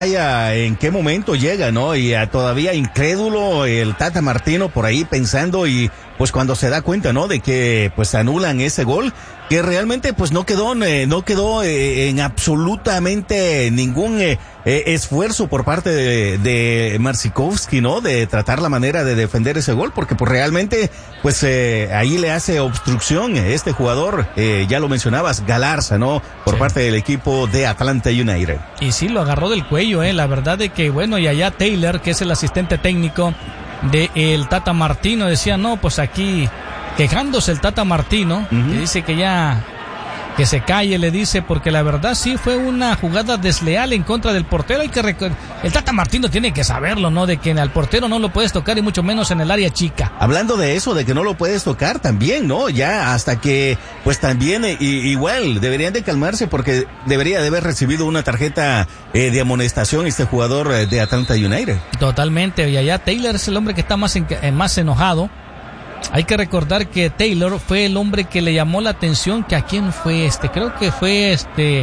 en qué momento llega, ¿no? Y todavía incrédulo el Tata Martino por ahí pensando, y pues cuando se da cuenta, ¿no? De que pues anulan ese gol, que realmente pues no quedó en absolutamente ningún esfuerzo por parte de Marcinkowski, ¿no? De tratar la manera de defender ese gol, porque pues realmente pues ahí le hace obstrucción este jugador, ya lo mencionabas, Galarza, ¿no? Por parte del equipo de Atlanta United. Y sí, lo agarró del cuello, la verdad de que bueno, y allá Taylor, que es el asistente técnico de el Tata Martino, decía, no, pues aquí quejándose el Tata Martino, que dice que ya que se calle, le dice, porque la verdad sí fue una jugada desleal en contra del portero. Hay que el Tata Martino tiene que saberlo, ¿no? De que al portero no lo puedes tocar, y mucho menos en el área chica. Hablando de eso, de que no lo puedes tocar también, ¿no? Ya hasta que, pues también, igual, deberían de calmarse, porque debería de haber recibido una tarjeta de amonestación este jugador de Atlanta United. Totalmente, y allá Taylor es el hombre que está más enojado. Hay que recordar que Taylor fue el hombre que le llamó la atención, que a quién fue creo que fue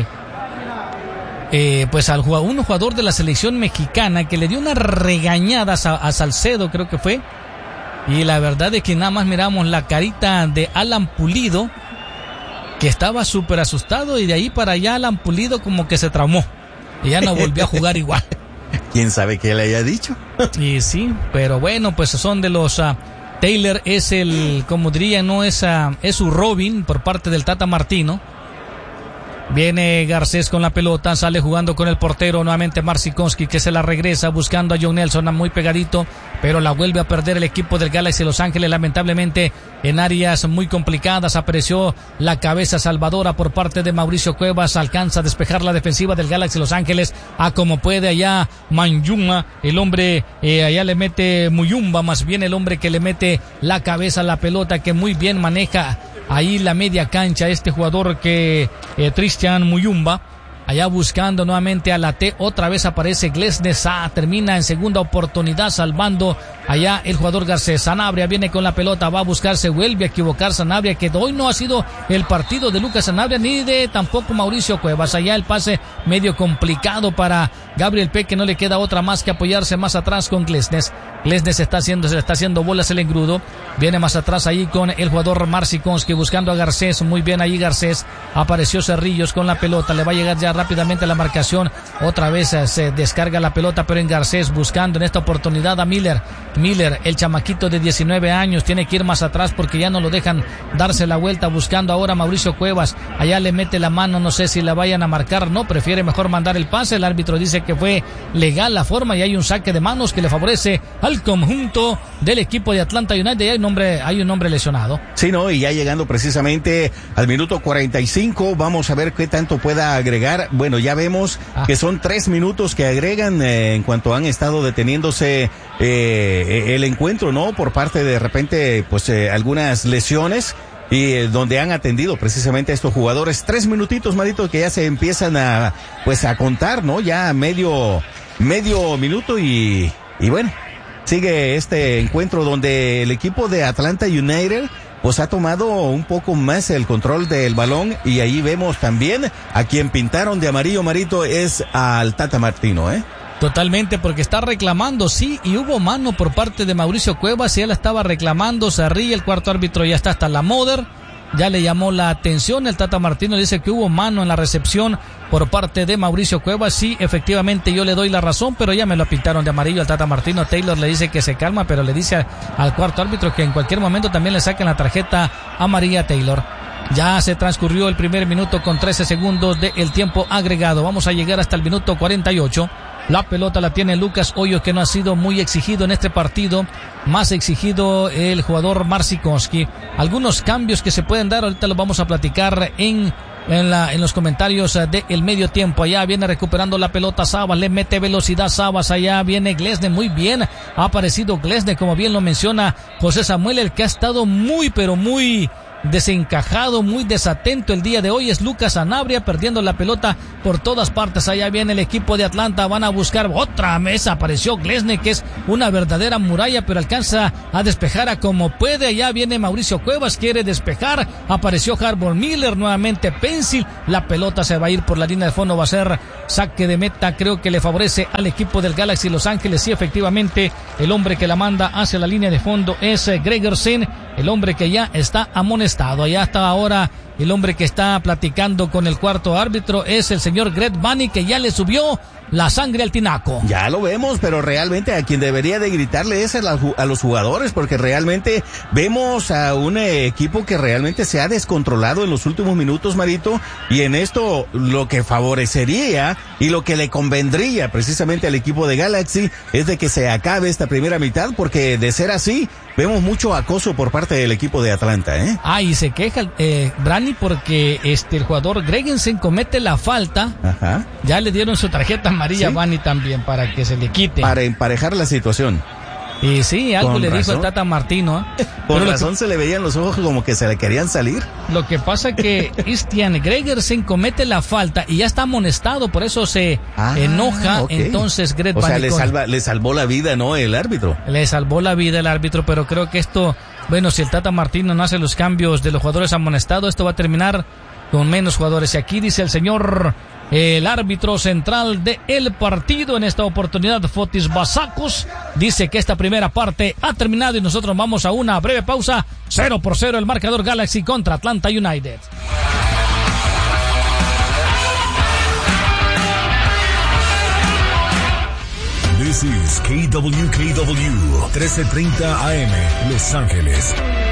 pues un jugador de la selección mexicana, que le dio una regañada a Salcedo, creo que fue, y la verdad es que nada más miramos la carita de Alan Pulido, que estaba súper asustado, y de ahí para allá Alan Pulido como que se traumó y ya no volvió a jugar igual. ¿Quién sabe qué le haya dicho? Y sí, pero bueno, pues son de los... Taylor es como diría, no es su Robin por parte del Tata Martino. Viene Garcés con la pelota, sale jugando con el portero, nuevamente Marcinkowski, que se la regresa buscando a John Nelson, muy pegadito, pero la vuelve a perder el equipo del Galaxy de Los Ángeles, lamentablemente en áreas muy complicadas. Apareció la cabeza salvadora por parte de Mauricio Cuevas, alcanza a despejar la defensiva del Galaxy de Los Ángeles, como puede allá Manyuma, el hombre, allá le mete Muyumba, más bien el hombre que le mete la cabeza a la pelota, que muy bien maneja ahí la media cancha este jugador que Cristian Muyumba, allá buscando nuevamente a la T, otra vez aparece Glesnes, termina en segunda oportunidad salvando allá el jugador Garcés. Sanabria viene con la pelota, va a buscar, se vuelve a equivocar Sanabria, que hoy no ha sido el partido de Lucas Sanabria ni de tampoco Mauricio Cuevas. Allá el pase medio complicado para Gabriel Peck, que no le queda otra más que apoyarse más atrás con Glesnes. Glesnes se le está haciendo bolas el engrudo, viene más atrás ahí con el jugador Marcinkowski buscando a Garcés, muy bien ahí Garcés, apareció Cerrillos con la pelota, le va a llegar ya rápidamente la marcación, otra vez se descarga la pelota, pero en Garcés buscando en esta oportunidad a Miller, el chamaquito de 19 años, tiene que ir más atrás porque ya no lo dejan darse la vuelta, buscando ahora a Mauricio Cuevas, allá le mete la mano, no sé si la vayan a marcar, no, prefiere mejor mandar el pase, el árbitro dice que fue legal la forma y hay un saque de manos que le favorece al conjunto del equipo de Atlanta United, y hay un hombre lesionado. Sí, no, y ya llegando precisamente al minuto 45, vamos a ver qué tanto pueda agregar. Bueno, ya vemos que son 3 minutos que agregan en cuanto han estado deteniéndose el encuentro, ¿no? Por parte de repente, pues algunas lesiones, y donde han atendido precisamente a estos jugadores. 3 minutitos, Marito, que ya se empiezan a contar, ¿no? Ya medio minuto y bueno, sigue este encuentro donde el equipo de Atlanta United pues ha tomado un poco más el control del balón, y ahí vemos también a quien pintaron de amarillo, Marito, es al Tata Martino, Totalmente, porque está reclamando, sí, y hubo mano por parte de Mauricio Cuevas, y él estaba reclamando, se ríe, el cuarto árbitro ya está hasta la moder, ya le llamó la atención, el Tata Martino dice que hubo mano en la recepción por parte de Mauricio Cuevas. Sí, efectivamente yo le doy la razón, pero ya me lo pintaron de amarillo al Tata Martino. Taylor le dice que se calma, pero le dice al cuarto árbitro que en cualquier momento también le saquen la tarjeta amarilla a Taylor. Ya se transcurrió el primer minuto con 13 segundos del tiempo agregado. Vamos a llegar hasta el minuto 48. La pelota la tiene Lucas Hoyos, que no ha sido muy exigido en este partido. Más exigido el jugador Marcinkowski. Algunos cambios que se pueden dar, ahorita los vamos a platicar en los comentarios del medio tiempo. Allá viene recuperando la pelota Sabas, le mete velocidad Sabas, allá viene Glesnes, muy bien, ha aparecido Glesnes, como bien lo menciona José Samuel, el que ha estado muy pero muy desencajado, muy desatento el día de hoy es Lucas Sanabria, perdiendo la pelota por todas partes. Allá viene el equipo de Atlanta, van a buscar otra mesa. Apareció Glesne, que es una verdadera muralla, pero alcanza a despejar a como puede. Allá viene Mauricio Cuevas, quiere despejar. Apareció Harbour Miller, nuevamente Pencil. La pelota se va a ir por la línea de fondo, va a ser saque de meta. Creo que le favorece al equipo del Galaxy Los Ángeles. Sí, efectivamente, el hombre que la manda hacia la línea de fondo es Gregersen, el hombre que ya está amonestado. Allá está ahora el hombre que está platicando con el cuarto árbitro, es el señor Greg Bunny, que ya le subió la sangre al tinaco. Ya lo vemos, pero realmente a quien debería de gritarle es a los jugadores, porque realmente vemos a un equipo que realmente se ha descontrolado en los últimos minutos, Marito, y en esto lo que favorecería y lo que le convendría precisamente al equipo de Galaxy es de que se acabe esta primera mitad, porque de ser así, vemos mucho acoso por parte del equipo de Atlanta, ¿eh? Y se queja Brani porque el jugador Gregersen comete la falta. Ajá. Ya le dieron su tarjeta amarilla, ¿sí? A Bunny también, para que se le quite. Para emparejar la situación. Y sí, algo con le razón dijo el Tata Martino. Por razón se le veían los ojos como que se le querían salir. Lo que pasa que Christian Gregersen comete la falta y ya está amonestado, por eso se enoja. Okay. Entonces Greg Bunny, o sea, le salvó la vida, ¿no? El árbitro. Le salvó la vida el árbitro, pero creo que esto, bueno, si el Tata Martino no hace los cambios de los jugadores amonestados, esto va a terminar con menos jugadores. Y aquí dice el señor, el árbitro central de el partido en esta oportunidad, Fotis Basacos, dice que esta primera parte ha terminado y nosotros vamos a una breve pausa. 0-0 el marcador, Galaxy contra Atlanta United. This is KWKW 1330 AM Los Ángeles.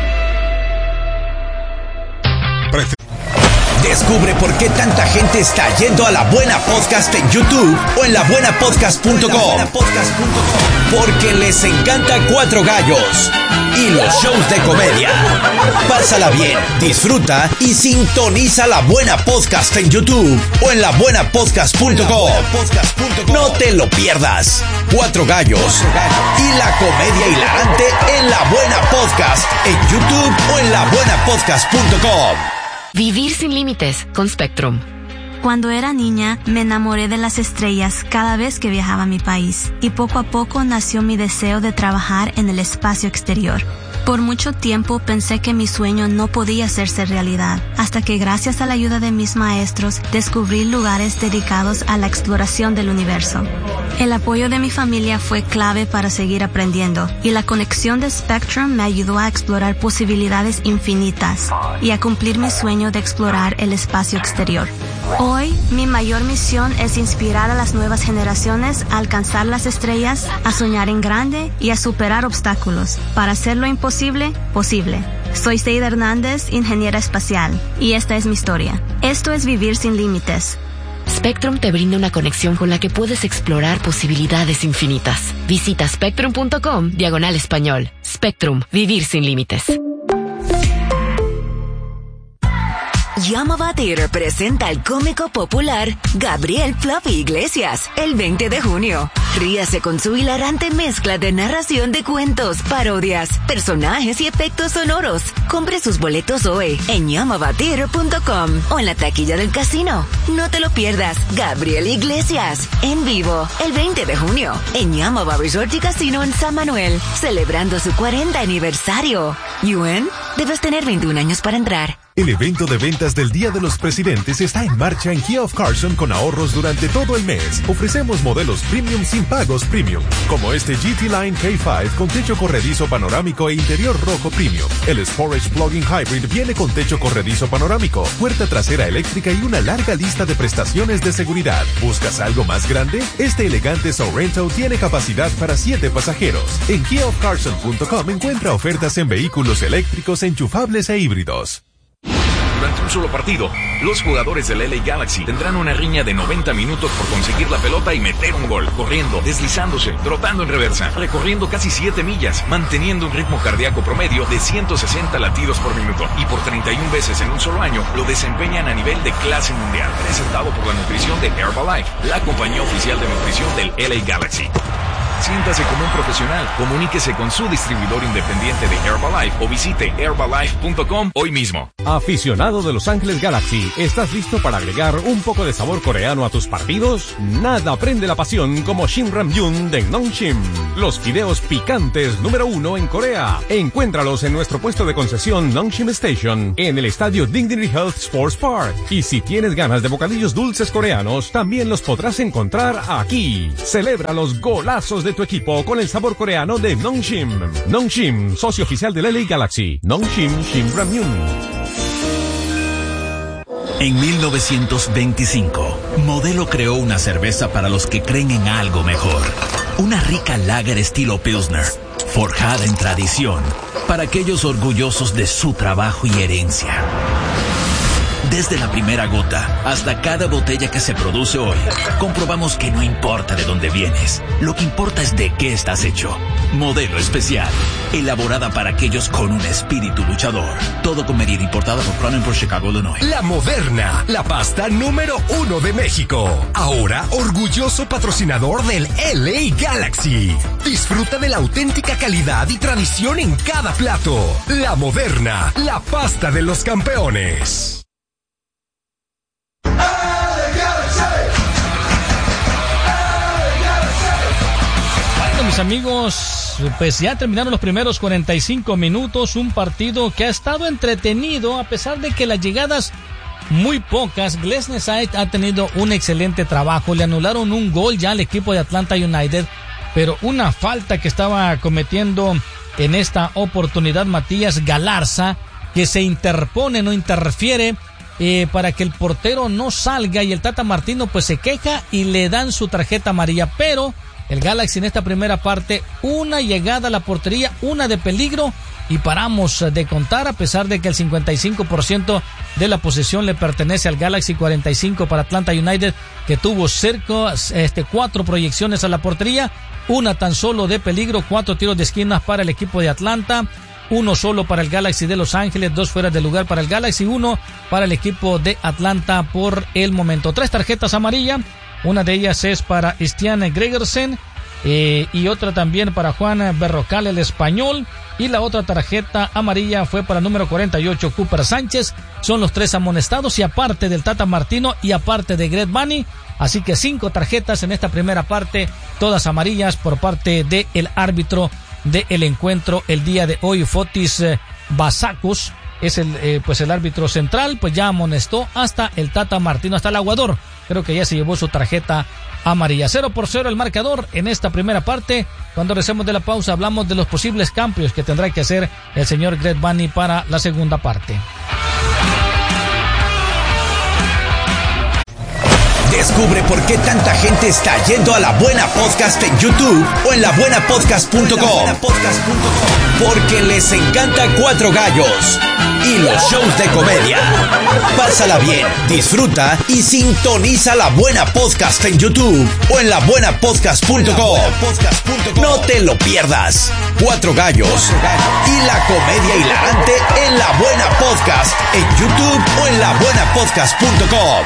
Descubre por qué tanta gente está yendo a La Buena Podcast en YouTube o en labuenapodcast.com. Porque les encanta Cuatro Gallos y los shows de comedia. Pásala bien, disfruta y sintoniza La Buena Podcast en YouTube o en labuenapodcast.com. No te lo pierdas. Cuatro Gallos y la comedia hilarante en La Buena Podcast en YouTube o en labuenapodcast.com. Vivir sin límites con Spectrum. Cuando era niña, me enamoré de las estrellas cada vez que viajaba a mi país, y poco a poco nació mi deseo de trabajar en el espacio exterior. Por mucho tiempo pensé que mi sueño no podía hacerse realidad, hasta que gracias a la ayuda de mis maestros descubrí lugares dedicados a la exploración del universo. El apoyo de mi familia fue clave para seguir aprendiendo, y la conexión de Spectrum me ayudó a explorar posibilidades infinitas y a cumplir mi sueño de explorar el espacio exterior. Hoy, mi mayor misión es inspirar a las nuevas generaciones a alcanzar las estrellas, a soñar en grande y a superar obstáculos para hacer lo imposible posible. Soy Seida Hernández, ingeniera espacial, y esta es mi historia. Esto es Vivir sin Límites. Spectrum te brinda una conexión con la que puedes explorar posibilidades infinitas. Visita spectrum.com/español. Spectrum, vivir sin límites. Yamava Theater presenta al cómico popular Gabriel Fluffy Iglesias el 20 de junio. Ríase con su hilarante mezcla de narración de cuentos, parodias, personajes y efectos sonoros. Compre sus boletos hoy en yamavatheater.com o en la taquilla del casino. No te lo pierdas. Gabriel Iglesias en vivo el 20 de junio en Yamava Resort y Casino en San Manuel, celebrando su 40 aniversario. ¿Yuen? Debes tener 21 años para entrar. El evento de ventas del Día de los Presidentes está en marcha en Kia of Carson con ahorros durante todo el mes. Ofrecemos modelos premium sin pagos premium, como este GT Line K5 con techo corredizo panorámico e interior rojo premium. El Sportage Plug-in Hybrid viene con techo corredizo panorámico, puerta trasera eléctrica y una larga lista de prestaciones de seguridad. ¿Buscas algo más grande? Este elegante Sorrento tiene capacidad para 7 pasajeros. En KiaofCarson.com encuentra ofertas en vehículos eléctricos, enchufables e híbridos. Durante un solo partido, los jugadores del LA Galaxy tendrán una riña de 90 minutos por conseguir la pelota y meter un gol, corriendo, deslizándose, trotando en reversa, recorriendo casi 7 millas, manteniendo un ritmo cardíaco promedio de 160 latidos por minuto, y por 31 veces en un solo año lo desempeñan a nivel de clase mundial. Presentado por la nutrición de Herbalife, la compañía oficial de nutrición del LA Galaxy. Siéntase como un profesional. Comuníquese con su distribuidor independiente de Herbalife o visite herbalife.com hoy mismo. Aficionado de Los Ángeles Galaxy, ¿estás listo para agregar un poco de sabor coreano a tus partidos? Nada prende la pasión como Shin Ramyun de Nongshim, los fideos picantes número 1 en Corea. Encuéntralos en nuestro puesto de concesión Nongshim Station, en el estadio Dignity Health Sports Park. Y si tienes ganas de bocadillos dulces coreanos, también los podrás encontrar aquí. Celebra los golazos de tu equipo con el sabor coreano de Nongshim. Nongshim, socio oficial de LA Galaxy. Nongshim Shin Ramyun. En 1925, Modelo creó una cerveza para los que creen en algo mejor. Una rica lager estilo Pilsner, forjada en tradición, para aquellos orgullosos de su trabajo y herencia. Desde la primera gota hasta cada botella que se produce hoy, comprobamos que no importa de dónde vienes, lo que importa es de qué estás hecho. Modelo especial, elaborada para aquellos con un espíritu luchador. Todo con medida, importada por Crown por Chicago, Illinois. La Moderna, la pasta número 1 de México. Ahora, orgulloso patrocinador del LA Galaxy. Disfruta de la auténtica calidad y tradición en cada plato. La Moderna, la pasta de los campeones. Mis amigos, pues ya terminaron los primeros 45 minutos, un partido que ha estado entretenido a pesar de que las llegadas muy pocas. Glesneside ha tenido un excelente trabajo, le anularon un gol ya al equipo de Atlanta United, pero una falta que estaba cometiendo en esta oportunidad Matías Galarza, que se interpone, no interfiere, para que el portero no salga, y el Tata Martino pues se queja y le dan su tarjeta amarilla, pero el Galaxy en esta primera parte, una llegada a la portería, una de peligro, y paramos de contar, a pesar de que el 55% de la posesión le pertenece al Galaxy, 45 para Atlanta United, que tuvo cerca 4 proyecciones a la portería, una tan solo de peligro, 4 tiros de esquina para el equipo de Atlanta, 1 solo para el Galaxy de Los Ángeles, 2 fuera de lugar para el Galaxy, 1 para el equipo de Atlanta por el momento. 3 tarjetas amarillas. Una de ellas es para Stian Gregersen y otra también para Juan Berrocal, el español. Y la otra tarjeta amarilla fue para el número 48, Cooper Sánchez. Son los 3 amonestados, y aparte del Tata Martino y aparte de Greg Bunny. Así que 5 tarjetas en esta primera parte, todas amarillas por parte del árbitro del encuentro el día de hoy. Fotis Basacus es el árbitro central, pues ya amonestó hasta el Tata Martino, hasta el aguador. Creo que ya se llevó su tarjeta amarilla. 0-0 el marcador en esta primera parte. Cuando regresemos de la pausa hablamos de los posibles cambios que tendrá que hacer el señor Greg Bunny para la segunda parte. Descubre por qué tanta gente está yendo a La Buena Podcast en YouTube o en labuenapodcast.com. Porque les encanta Cuatro Gallos y los shows de comedia. Pásala bien, disfruta y sintoniza La Buena Podcast en YouTube o en labuenapodcast.com. No te lo pierdas. Cuatro Gallos y la comedia hilarante en La Buena Podcast en YouTube o en labuenapodcast.com.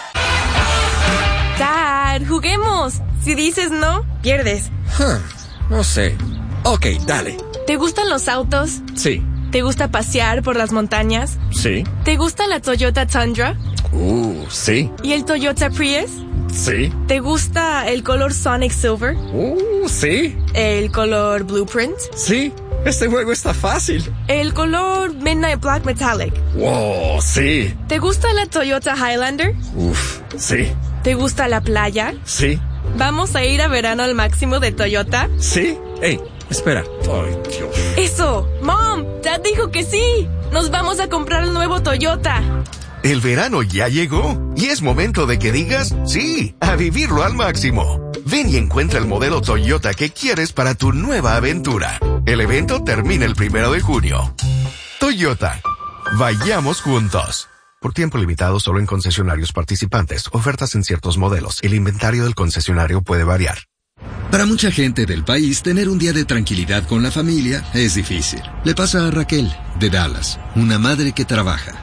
Dad, juguemos. Si dices no, pierdes. No sé. Ok, dale. ¿Te gustan los autos? Sí. ¿Te gusta pasear por las montañas? Sí. ¿Te gusta la Toyota Tundra? Sí. ¿Y el Toyota Prius? Sí. ¿Te gusta el color Sonic Silver? Sí. ¿El color Blueprint? Sí. Este juego está fácil. ¿El color Midnight Black Metallic? Wow, sí. ¿Te gusta la Toyota Highlander? Sí. ¿Te gusta la playa? Sí. ¿Vamos a ir a verano al máximo de Toyota? Sí. Ey, espera. Ay, Dios. ¡Eso! ¡Mom! Dad dijo que sí. Nos vamos a comprar el nuevo Toyota. El verano ya llegó y es momento de que digas sí, a vivirlo al máximo. Ven y encuentra el modelo Toyota que quieres para tu nueva aventura. El evento termina el 1 de junio. Toyota. Vayamos juntos. Por tiempo limitado solo en concesionarios participantes. Ofertas en ciertos modelos. El inventario del concesionario puede variar. Para mucha gente del país, tener un día de tranquilidad con la familia es difícil. Le pasa a Raquel, de Dallas, una madre que trabaja.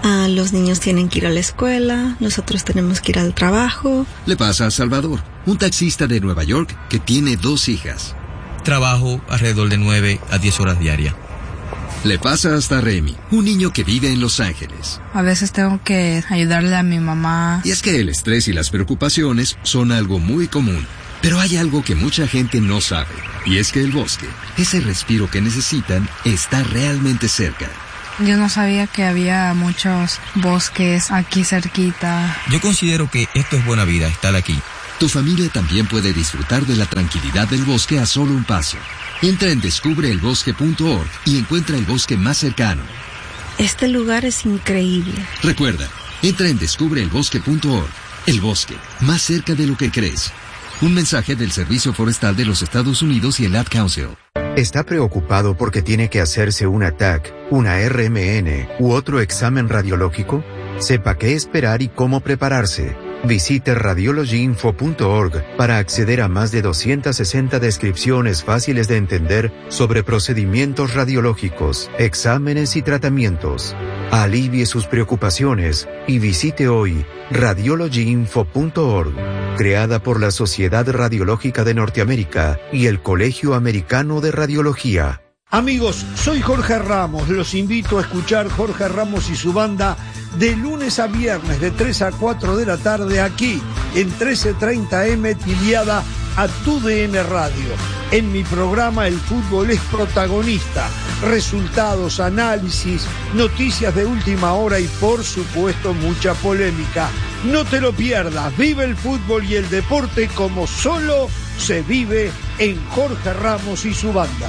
Los niños tienen que ir a la escuela, nosotros tenemos que ir al trabajo. Le pasa a Salvador, un taxista de Nueva York que tiene 2 hijas. Trabajo alrededor de 9 a 10 horas diarias. Le pasa hasta Remy, un niño que vive en Los Ángeles. A veces tengo que ayudarle a mi mamá. Y es que el estrés y las preocupaciones son algo muy común. Pero hay algo que mucha gente no sabe, y es que el bosque, ese respiro que necesitan, está realmente cerca. Yo no sabía que había muchos bosques aquí cerquita. Yo considero que esto es buena vida, estar aquí. Tu familia también puede disfrutar de la tranquilidad del bosque a solo un paso. Entra en descubreelbosque.org y encuentra el bosque más cercano. Este lugar es increíble. Recuerda, entra en descubreelbosque.org. El bosque, más cerca de lo que crees. Un mensaje del Servicio Forestal de los Estados Unidos y el Ad Council. ¿Está preocupado porque tiene que hacerse una TAC, una RMN u otro examen radiológico? Sepa qué esperar y cómo prepararse. Visite radiologyinfo.org para acceder a más de 260 descripciones fáciles de entender sobre procedimientos radiológicos, exámenes y tratamientos. Alivie sus preocupaciones y visite hoy radiologyinfo.org, creada por la Sociedad Radiológica de Norteamérica y el Colegio Americano de Radiología. Amigos, soy Jorge Ramos. Los invito a escuchar Jorge Ramos y su banda de lunes a viernes de 3 a 4 de la tarde aquí en 1330M Tiliada a TUDN Radio. En mi programa el fútbol es protagonista. Resultados, análisis, noticias de última hora y por supuesto mucha polémica. No te lo pierdas. Vive el fútbol y el deporte como solo se vive en Jorge Ramos y su banda.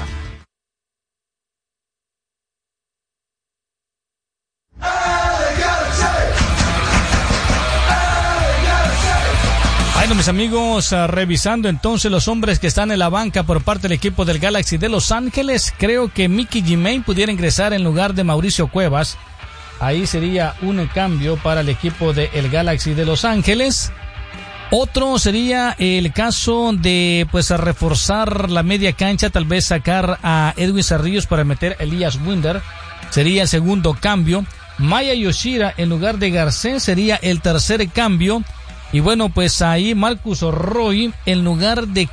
Bueno, mis amigos, revisando entonces los hombres que están en la banca por parte del equipo del Galaxy de Los Ángeles, creo que Mickey Gimane pudiera ingresar en lugar de Mauricio Cuevas. Ahí sería un cambio para el equipo del Galaxy de Los Ángeles. Otro sería el caso de a reforzar la media cancha, tal vez sacar a Edwin Cerrillos para meter a Elias Winder. Sería el segundo cambio. Maya Yoshida en lugar de Garcés sería el tercer cambio. Y bueno, ahí Marcus Roy en lugar de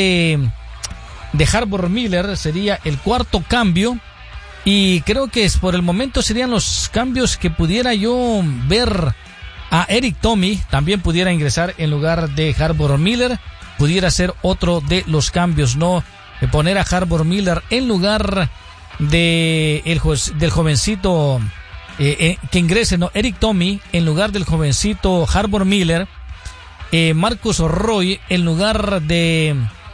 Harbor Miller sería el cuarto cambio. Y creo que por el momento serían los cambios que pudiera yo ver. A Eric Tommy también pudiera ingresar en lugar de Harbor Miller. Pudiera ser otro de los cambios, ¿no? De poner a Harbor Miller en lugar del jovencito que ingrese, ¿no? Eric Tommy en lugar del jovencito Harbor Miller. Marcus Roy en lugar de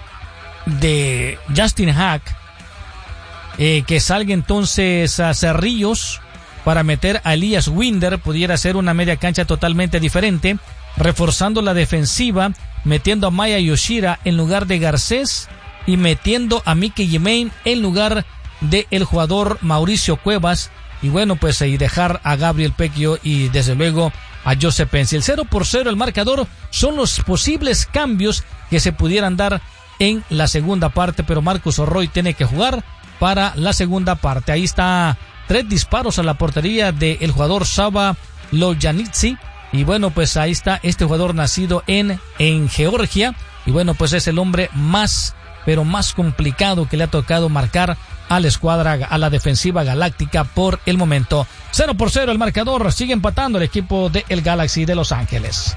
Justin Hack. Que salga entonces a Cerrillos para meter a Elias Winder. Pudiera ser una media cancha totalmente diferente, reforzando la defensiva, metiendo a Maya Yoshida en lugar de Garcés y metiendo a Mickey Gimane en lugar de el jugador Mauricio Cuevas. Y bueno, y dejar a Gabriel Pecchio y desde luego a Joseph Pensi. El 0-0 el marcador son los posibles cambios que se pudieran dar en la segunda parte, pero Marcus Roy tiene que jugar para la segunda parte. Ahí está 3 disparos a la portería del jugador Sava Lojanitsi. Y bueno, ahí está este jugador nacido en Georgia. Y bueno, es el hombre más complicado que le ha tocado marcar a la escuadra, a la defensiva galáctica por el momento. 0-0 el marcador, sigue empatando el equipo del Galaxy de Los Ángeles.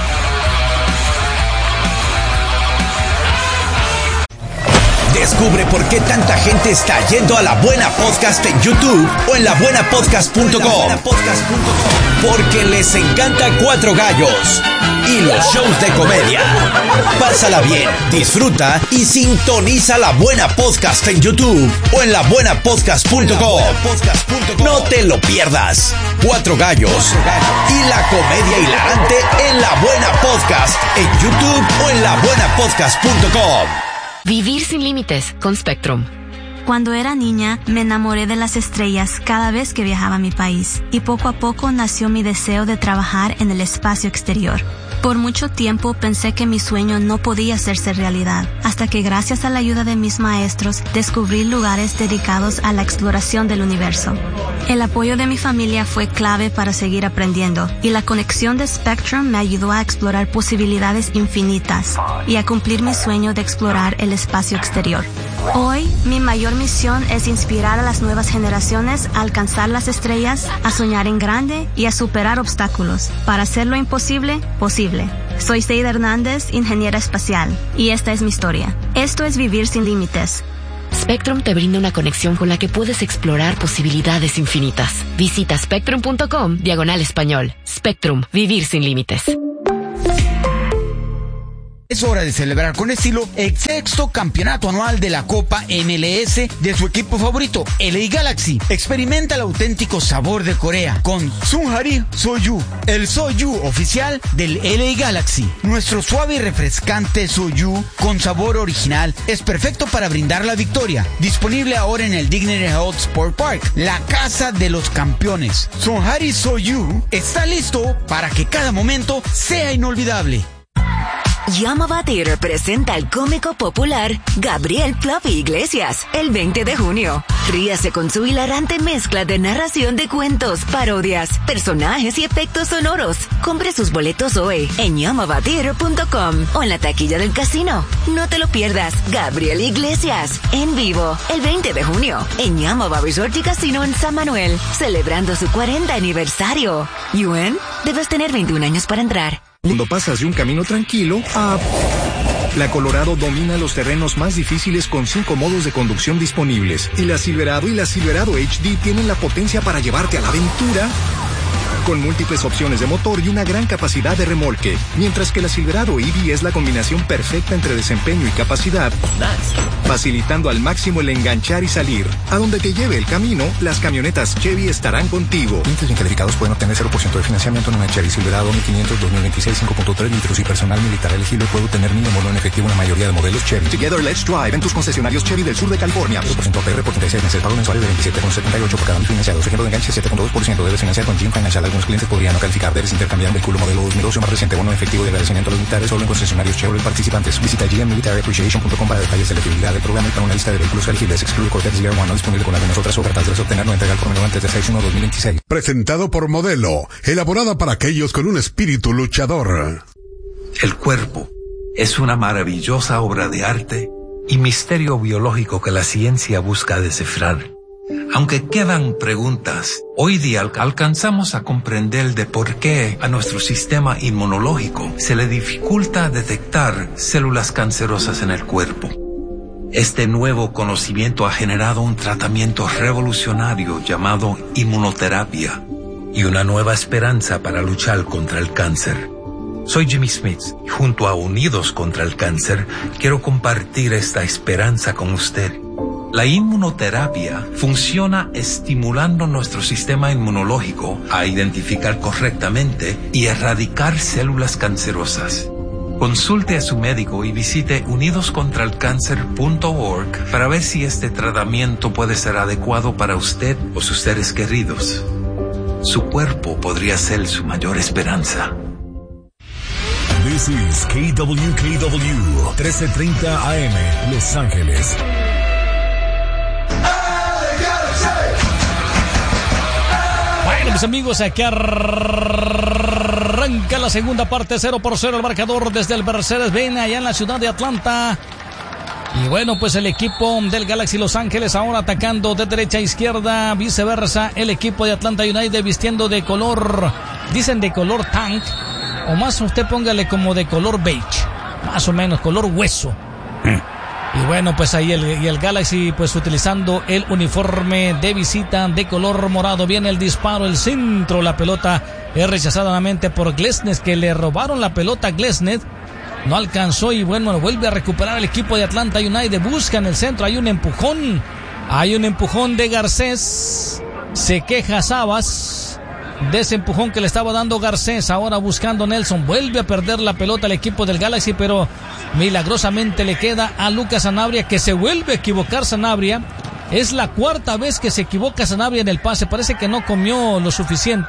Descubre por qué tanta gente está yendo a La Buena Podcast en YouTube o en labuenapodcast.com. Porque les encanta Cuatro Gallos y los shows de comedia. Pásala bien, disfruta y sintoniza La Buena Podcast en YouTube o en labuenapodcast.com. No te lo pierdas. Cuatro Gallos y la comedia hilarante en La Buena Podcast en YouTube o en labuenapodcast.com. Vivir sin límites con Spectrum. Cuando era niña, me enamoré de las estrellas cada vez que viajaba a mi país y poco a poco nació mi deseo de trabajar en el espacio exterior. Por mucho tiempo pensé que mi sueño no podía hacerse realidad, hasta que gracias a la ayuda de mis maestros descubrí lugares dedicados a la exploración del universo. El apoyo de mi familia fue clave para seguir aprendiendo, y la conexión de Spectrum me ayudó a explorar posibilidades infinitas y a cumplir mi sueño de explorar el espacio exterior. Hoy, mi mayor misión es inspirar a las nuevas generaciones a alcanzar las estrellas, a soñar en grande y a superar obstáculos, para hacer lo imposible, posible. Soy Seida Hernández, ingeniera espacial, y esta es mi historia. Esto es Vivir Sin Límites. Spectrum te brinda una conexión con la que puedes explorar posibilidades infinitas. Visita spectrum.com/español. Spectrum, vivir sin límites. Es hora de celebrar con estilo el 6º campeonato anual de la Copa MLS de su equipo favorito, LA Galaxy. Experimenta el auténtico sabor de Corea con Sunhari Soju, el Soju oficial del LA Galaxy. Nuestro suave y refrescante Soju con sabor original es perfecto para brindar la victoria. Disponible ahora en el Dignity Health Sport Park, la casa de los campeones. Sunhari Soju está listo para que cada momento sea inolvidable. Llama Theater presenta al cómico popular Gabriel Fluffy Iglesias el 20 de junio. Ríase con su hilarante mezcla de narración de cuentos, parodias, personajes y efectos sonoros. Compre sus boletos hoy en yamavatheater.com o en la taquilla del casino. No te lo pierdas, Gabriel Iglesias en vivo el 20 de junio en Yamava Resort y Casino en San Manuel, celebrando su 40 aniversario. ¿Yuen? Debes tener 21 años para entrar. Cuando pasas de un camino tranquilo a... La Colorado domina los terrenos más difíciles con 5 modos de conducción disponibles. Y la Silverado HD tienen la potencia para llevarte a la aventura con múltiples opciones de motor y una gran capacidad de remolque. Mientras que la Silverado EV es la combinación perfecta entre desempeño y capacidad, facilitando al máximo el enganchar y salir. A donde te lleve el camino, las camionetas Chevy estarán contigo. Clientes bien calificados pueden obtener 0% de financiamiento en una Chevy Silverado 1500 2026 5.3 litros y personal militar elegible puede obtener mínimo bono en efectivo en la mayoría de modelos Chevy. Together Let's Drive en tus concesionarios Chevy del sur de California. 2% APR por 36 meses, pago mensual de 27,78 por cada mes financiado. Ejemplo de enganche 7,2%. Debes financiar con Jim Financial. Algunos clientes podrían no calificar. Debes intercambiar un vehículo modelo 2012 más reciente. Bono en efectivo de agradecimiento a los militares solo en concesionarios Chevrolet participantes. Visita gmmilitaryappreciation.com para detalles de la elegibilidad del programa y para una lista de vehículos elegibles. Excluye Corvette Year One, no disponible con algunas otras ofertas. Debes obtener no entregar por menor antes de 6/1/2026. Presentado por Modelo, elaborada para aquellos con un espíritu luchador. El cuerpo es una maravillosa obra de arte y misterio biológico que la ciencia busca descifrar. Aunque quedan preguntas, hoy día alcanzamos a comprender de por qué a nuestro sistema inmunológico se le dificulta detectar células cancerosas en el cuerpo. Este nuevo conocimiento ha generado un tratamiento revolucionario llamado inmunoterapia y una nueva esperanza para luchar contra el cáncer. Soy Jimmy Smith y junto a Unidos contra el Cáncer quiero compartir esta esperanza con usted. La inmunoterapia funciona estimulando nuestro sistema inmunológico a identificar correctamente y erradicar células cancerosas. Consulte a su médico y visite unidoscontralcancer.org para ver si este tratamiento puede ser adecuado para usted o sus seres queridos. Su cuerpo podría ser su mayor esperanza. This is KWKW 1330 AM, Los Ángeles. Bueno, mis amigos, aquí arranca la segunda parte, 0-0 el marcador desde el Mercedes-Benz allá en la ciudad de Atlanta. Y bueno, pues el equipo del Galaxy Los Ángeles ahora atacando de derecha a izquierda, viceversa el equipo de Atlanta United vistiendo de color, dicen de color tank, o más usted póngale como de color beige, más o menos color hueso. Y bueno, pues ahí el Galaxy pues utilizando el uniforme de visita de color morado. Viene el disparo, el centro, la pelota es rechazada nuevamente por Glesnes, que le robaron la pelota a Glesnes. No alcanzó y bueno, lo vuelve a recuperar el equipo de Atlanta United. Buscan el centro, hay un empujón de Garcés. Se queja Sabas de ese empujón que le estaba dando Garcés. Ahora buscando Nelson, vuelve a perder la pelota el equipo del Galaxy, pero milagrosamente le queda a Lucas Sanabria, que se vuelve a equivocar Sanabria. Es la cuarta vez que se equivoca Sanabria en el pase, parece que no comió lo suficiente.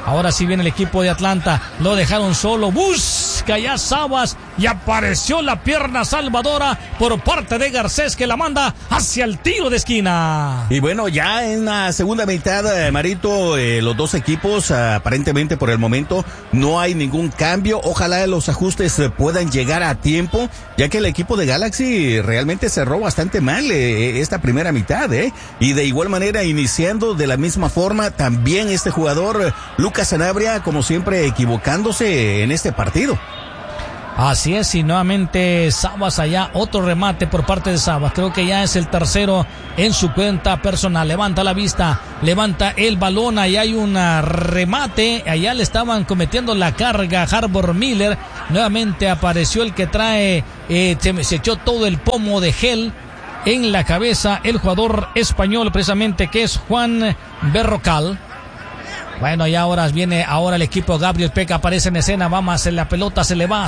Ahora sí viene el equipo de Atlanta. Lo dejaron solo. Busca ya Sabas. Y apareció la pierna salvadora por parte de Garcés, que la manda hacia el tiro de esquina. Y bueno, ya en la segunda mitad, Marito, los dos equipos, aparentemente por el momento, no hay ningún cambio. Ojalá los ajustes puedan llegar a tiempo, ya que el equipo de Galaxy realmente cerró bastante mal esta primera mitad, Y de igual manera, iniciando de la misma forma, también este jugador, Lucas Sanabria, como siempre, equivocándose en este partido. Así es, y nuevamente Sabas allá, otro remate por parte de Sabas, creo que ya es el tercero en su cuenta personal. Levanta la vista, levanta el balón, ahí hay un remate, allá le estaban cometiendo la carga Harbor Miller, nuevamente apareció el que trae, se echó todo el pomo de gel en la cabeza, el jugador español precisamente, que es Juan Berrocal. Bueno, y ahora viene el equipo. Gabriel Peck aparece en escena. Vamos, la pelota se le va.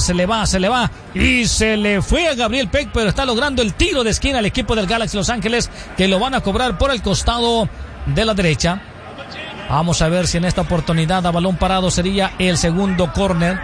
Y se le fue a Gabriel Peck, pero está logrando el tiro de esquina el equipo del Galaxy Los Ángeles, que lo van a cobrar por el costado de la derecha. Vamos a ver si en esta oportunidad a balón parado sería el segundo córner.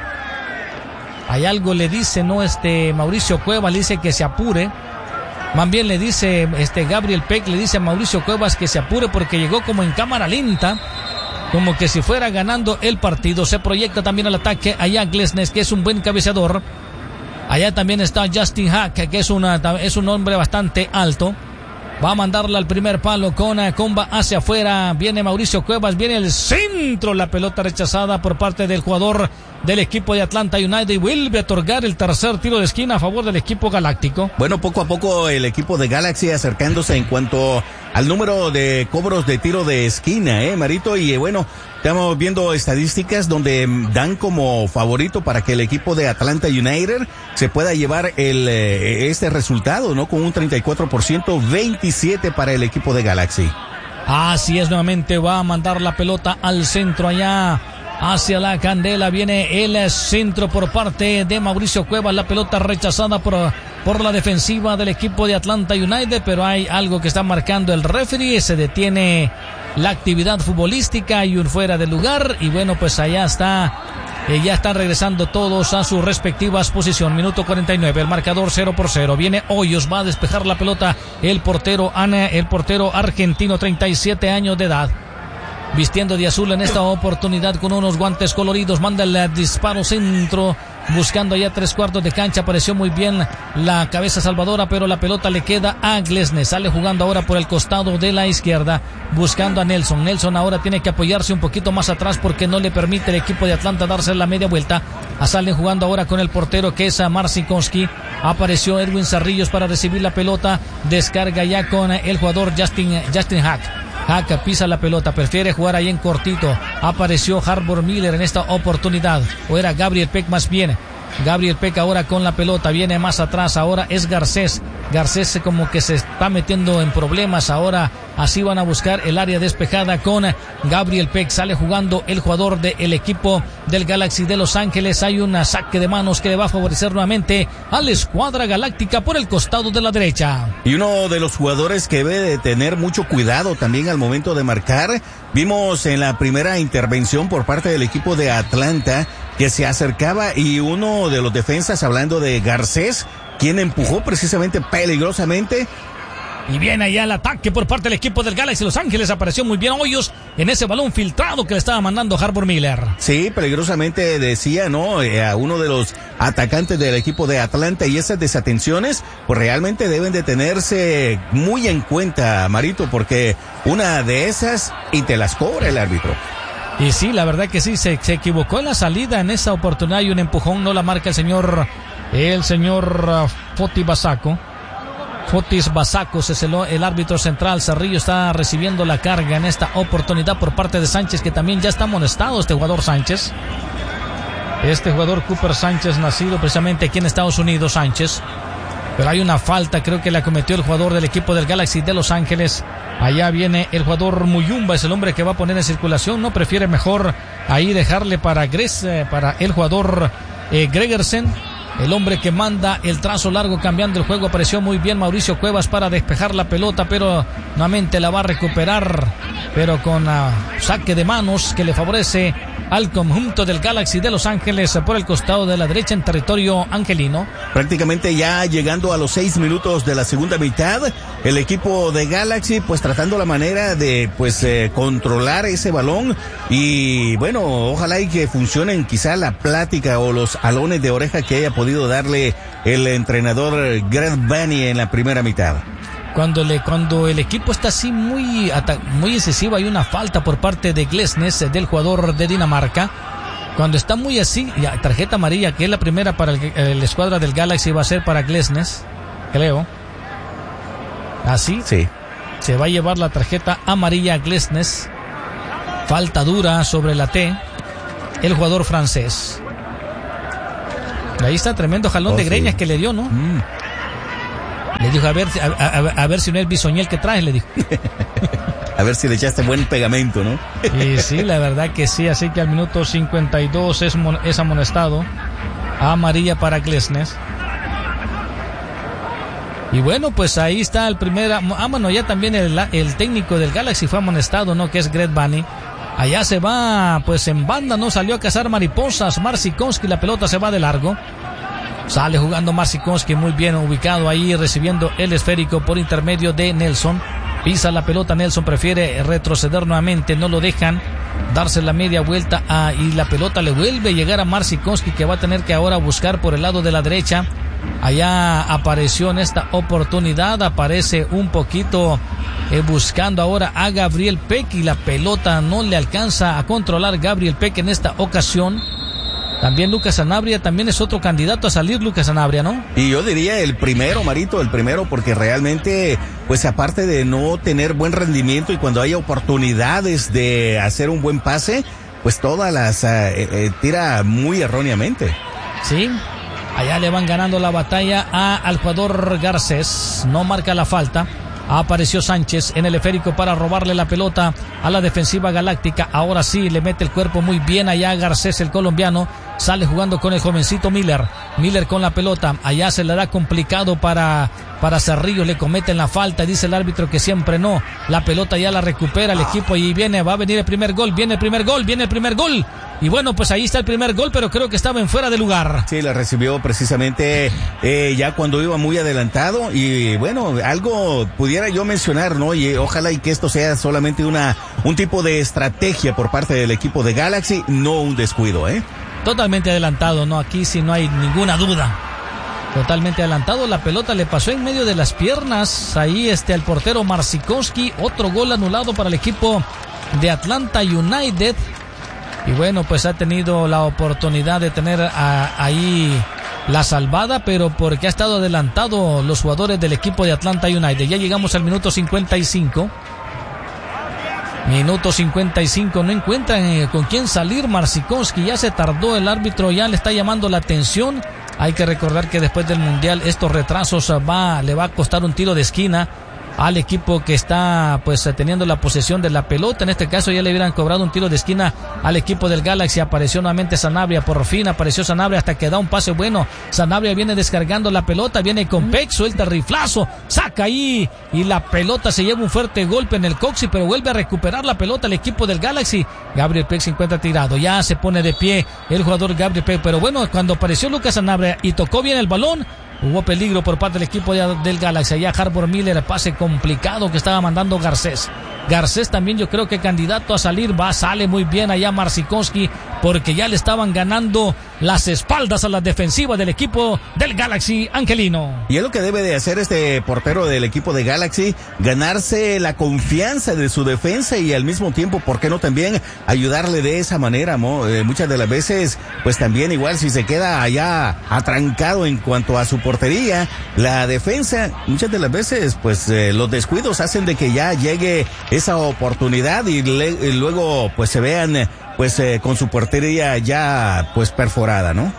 Hay algo le dice, Mauricio Cuevas, le dice que se apure. Más bien le dice, Gabriel Peck le dice a Mauricio Cuevas que se apure porque llegó como en cámara lenta, como que si fuera ganando el partido. Se proyecta también al ataque allá Glesnes, que es un buen cabeceador. Allá también está Justin Hack, que es un hombre bastante alto. Va a mandarla al primer palo con comba hacia afuera. Viene Mauricio Cuevas, viene el centro. La pelota rechazada por parte del jugador del equipo de Atlanta United, y vuelve a otorgar el tercer tiro de esquina a favor del equipo galáctico. Bueno, poco a poco el equipo de Galaxy acercándose en cuanto al número de cobros de tiro de esquina, Marito, y bueno, estamos viendo estadísticas donde dan como favorito para que el equipo de Atlanta United se pueda llevar este resultado, ¿no? Con un 34%, 27 para el equipo de Galaxy. Así es, nuevamente va a mandar la pelota al centro allá hacia la candela. Viene el centro por parte de Mauricio Cuevas, la pelota rechazada por la defensiva del equipo de Atlanta United, pero hay algo que está marcando el referee, se detiene la actividad futbolística y un fuera de lugar, y bueno, pues allá está, ya están regresando todos a sus respectivas posiciones. Minuto 49, el marcador 0-0. Viene Hoyos, va a despejar la pelota el portero argentino, 37 años de edad, vistiendo de azul en esta oportunidad con unos guantes coloridos. Manda el disparo centro, buscando ya 3/4 de cancha. Apareció muy bien la cabeza salvadora, pero la pelota le queda a Glesnes. Sale jugando ahora por el costado de la izquierda, buscando a Nelson. Nelson ahora tiene que apoyarse un poquito más atrás porque no le permite el equipo de Atlanta darse la media vuelta. Salen jugando ahora con el portero, que es Marcinkonski. Apareció Edwin Zarrillos para recibir la pelota. Descarga ya con el jugador Justin Hack. Hack pisa la pelota, prefiere jugar ahí en cortito. Apareció Harbor Miller en esta oportunidad, o era Gabriel Peck más bien. Gabriel Peck ahora con la pelota, viene más atrás, ahora es Garcés. Garcés como que se está metiendo en problemas ahora, así van a buscar el área despejada con Gabriel Peck. Sale jugando el jugador del equipo del Galaxy de Los Ángeles. Hay un saque de manos que le va a favorecer nuevamente a la escuadra galáctica por el costado de la derecha. Y uno de los jugadores que debe de tener mucho cuidado también al momento de marcar, vimos en la primera intervención por parte del equipo de Atlanta que se acercaba, y uno de los defensas, hablando de Garcés, quien empujó precisamente peligrosamente. Y viene allá el ataque por parte del equipo del Galaxy Los Ángeles. Apareció muy bien Hoyos en ese balón filtrado que le estaba mandando Harbor Miller. Sí, peligrosamente decía, ¿no? A uno de los atacantes del equipo de Atlanta, y esas desatenciones pues realmente deben de tenerse muy en cuenta, Marito, porque una de esas y te las cobra el árbitro. Y sí, la verdad que sí, se equivocó en la salida en esa oportunidad, y un empujón no la marca el señor Fotis Basacos es el árbitro central. Cerrillo está recibiendo la carga en esta oportunidad por parte de Sánchez, que también ya está amonestado este jugador Sánchez. Este jugador Cooper Sánchez, nacido precisamente aquí en Estados Unidos, Sánchez. Pero hay una falta, creo que la cometió el jugador del equipo del Galaxy de Los Ángeles. Allá viene el jugador Muyumba, es el hombre que va a poner en circulación. No prefiere mejor ahí dejarle para el jugador Gregersen, el hombre que manda el trazo largo cambiando el juego. Apareció muy bien Mauricio Cuevas para despejar la pelota, pero nuevamente la va a recuperar, pero con saque de manos que le favorece al conjunto del Galaxy de Los Ángeles por el costado de la derecha en territorio angelino. Prácticamente ya llegando a los 6 minutos de la segunda mitad, el equipo de Galaxy pues tratando la manera de pues controlar ese balón y bueno, ojalá y que funcionen quizá la plática o los alones de oreja que haya podido darle el entrenador Greg Vanney en la primera mitad. Cuando el equipo está así muy excesivo, hay una falta por parte de Glesnes, del jugador de Dinamarca. Cuando está muy así, tarjeta amarilla, que es la primera para la escuadra del Galaxy, va a ser para Glesnes, creo. Así. Sí. Se va a llevar la tarjeta amarilla a Glesnes. Falta dura sobre la T, el jugador francés. Ahí está, tremendo jalón de greñas que le dio, ¿no? Le dijo, a ver si no es bisoñel que traes, le dijo. A ver si le echaste buen pegamento, ¿no? Y sí, la verdad que sí, así que al minuto 52 es amonestado. Amarilla para Glesnes. Y bueno, pues ahí está el primer... bueno, ya también el técnico del Galaxy fue amonestado, ¿no? Que es Greg Vanney. Allá se va, pues en banda, ¿no? Salió a cazar mariposas. Marcinkowski, la pelota se va de largo. Sale jugando Marcinkowski, muy bien ubicado ahí, recibiendo el esférico por intermedio de Nelson. Pisa la pelota, Nelson prefiere retroceder nuevamente, no lo dejan darse la media vuelta y la pelota le vuelve a llegar a Marcinkowski, que va a tener que ahora buscar por el lado de la derecha. Allá apareció en esta oportunidad, aparece un poquito buscando ahora a Gabriel Peck y la pelota no le alcanza a controlar Gabriel Peck en esta ocasión. También Lucas Sanabria, también es otro candidato a salir Lucas Sanabria, ¿no? Y yo diría el primero, Marito, porque realmente, pues aparte de no tener buen rendimiento y cuando hay oportunidades de hacer un buen pase, pues todas las tira muy erróneamente. Sí, allá le van ganando la batalla al jugador Garcés, no marca la falta. Apareció Sánchez en el esférico para robarle la pelota a la defensiva galáctica. Ahora sí, le mete el cuerpo muy bien allá Garcés, el colombiano. Sale jugando con el jovencito Miller. Miller con la pelota. Allá se le da complicado para Cerrillos. Le cometen la falta. Dice el árbitro que siempre no. La pelota ya la recupera el equipo y va a venir el primer gol. Viene el primer gol. Y bueno, pues ahí está el primer gol, pero creo que estaba en fuera de lugar. Sí, la recibió precisamente ya cuando iba muy adelantado. Y bueno, algo pudiera yo mencionar, ¿no? Y ojalá y que esto sea solamente un tipo de estrategia por parte del equipo de Galaxy, no un descuido, ¿eh? Totalmente adelantado, ¿no? Aquí sí no hay ninguna duda. Totalmente adelantado, la pelota le pasó en medio de las piernas. Ahí al portero Marcinkowski. Otro gol anulado para el equipo de Atlanta United. Y bueno, pues ha tenido la oportunidad de tener ahí la salvada, pero porque ha estado adelantado los jugadores del equipo de Atlanta United. Ya llegamos al minuto 55. Minuto 55, no encuentran con quién salir Marcinkowski, ya se tardó, el árbitro ya le está llamando la atención. Hay que recordar que después del Mundial estos retrasos le va a costar un tiro de esquina al equipo que está pues teniendo la posesión de la pelota. En este caso ya le hubieran cobrado un tiro de esquina al equipo del Galaxy. Apareció nuevamente Sanabria, por fin apareció Sanabria hasta que da un pase bueno. Sanabria viene descargando la pelota, viene con Peck, suelta el riflazo, saca ahí y la pelota se lleva un fuerte golpe en el coxis, pero vuelve a recuperar la pelota el equipo del Galaxy. Gabriel Peck se encuentra tirado, ya se pone de pie el jugador Gabriel Peck, pero bueno, cuando apareció Lucas Sanabria y tocó bien el balón, hubo peligro por parte del equipo del Galaxy. Allá Harbor Miller, pase complicado que estaba mandando Garcés. Garcés también yo creo que candidato a salir, sale muy bien allá Marcinkowski, porque ya le estaban ganando las espaldas a la defensiva del equipo del Galaxy angelino. Y es lo que debe de hacer este portero del equipo de Galaxy, ganarse la confianza de su defensa y al mismo tiempo, ¿por qué no también ayudarle de esa manera? Muchas de las veces, pues también igual si se queda allá atrancado en cuanto a su portería, la defensa, muchas de las veces, pues los descuidos hacen de que ya llegue esa oportunidad y luego pues se vean pues con su portería ya pues perforada, ¿no?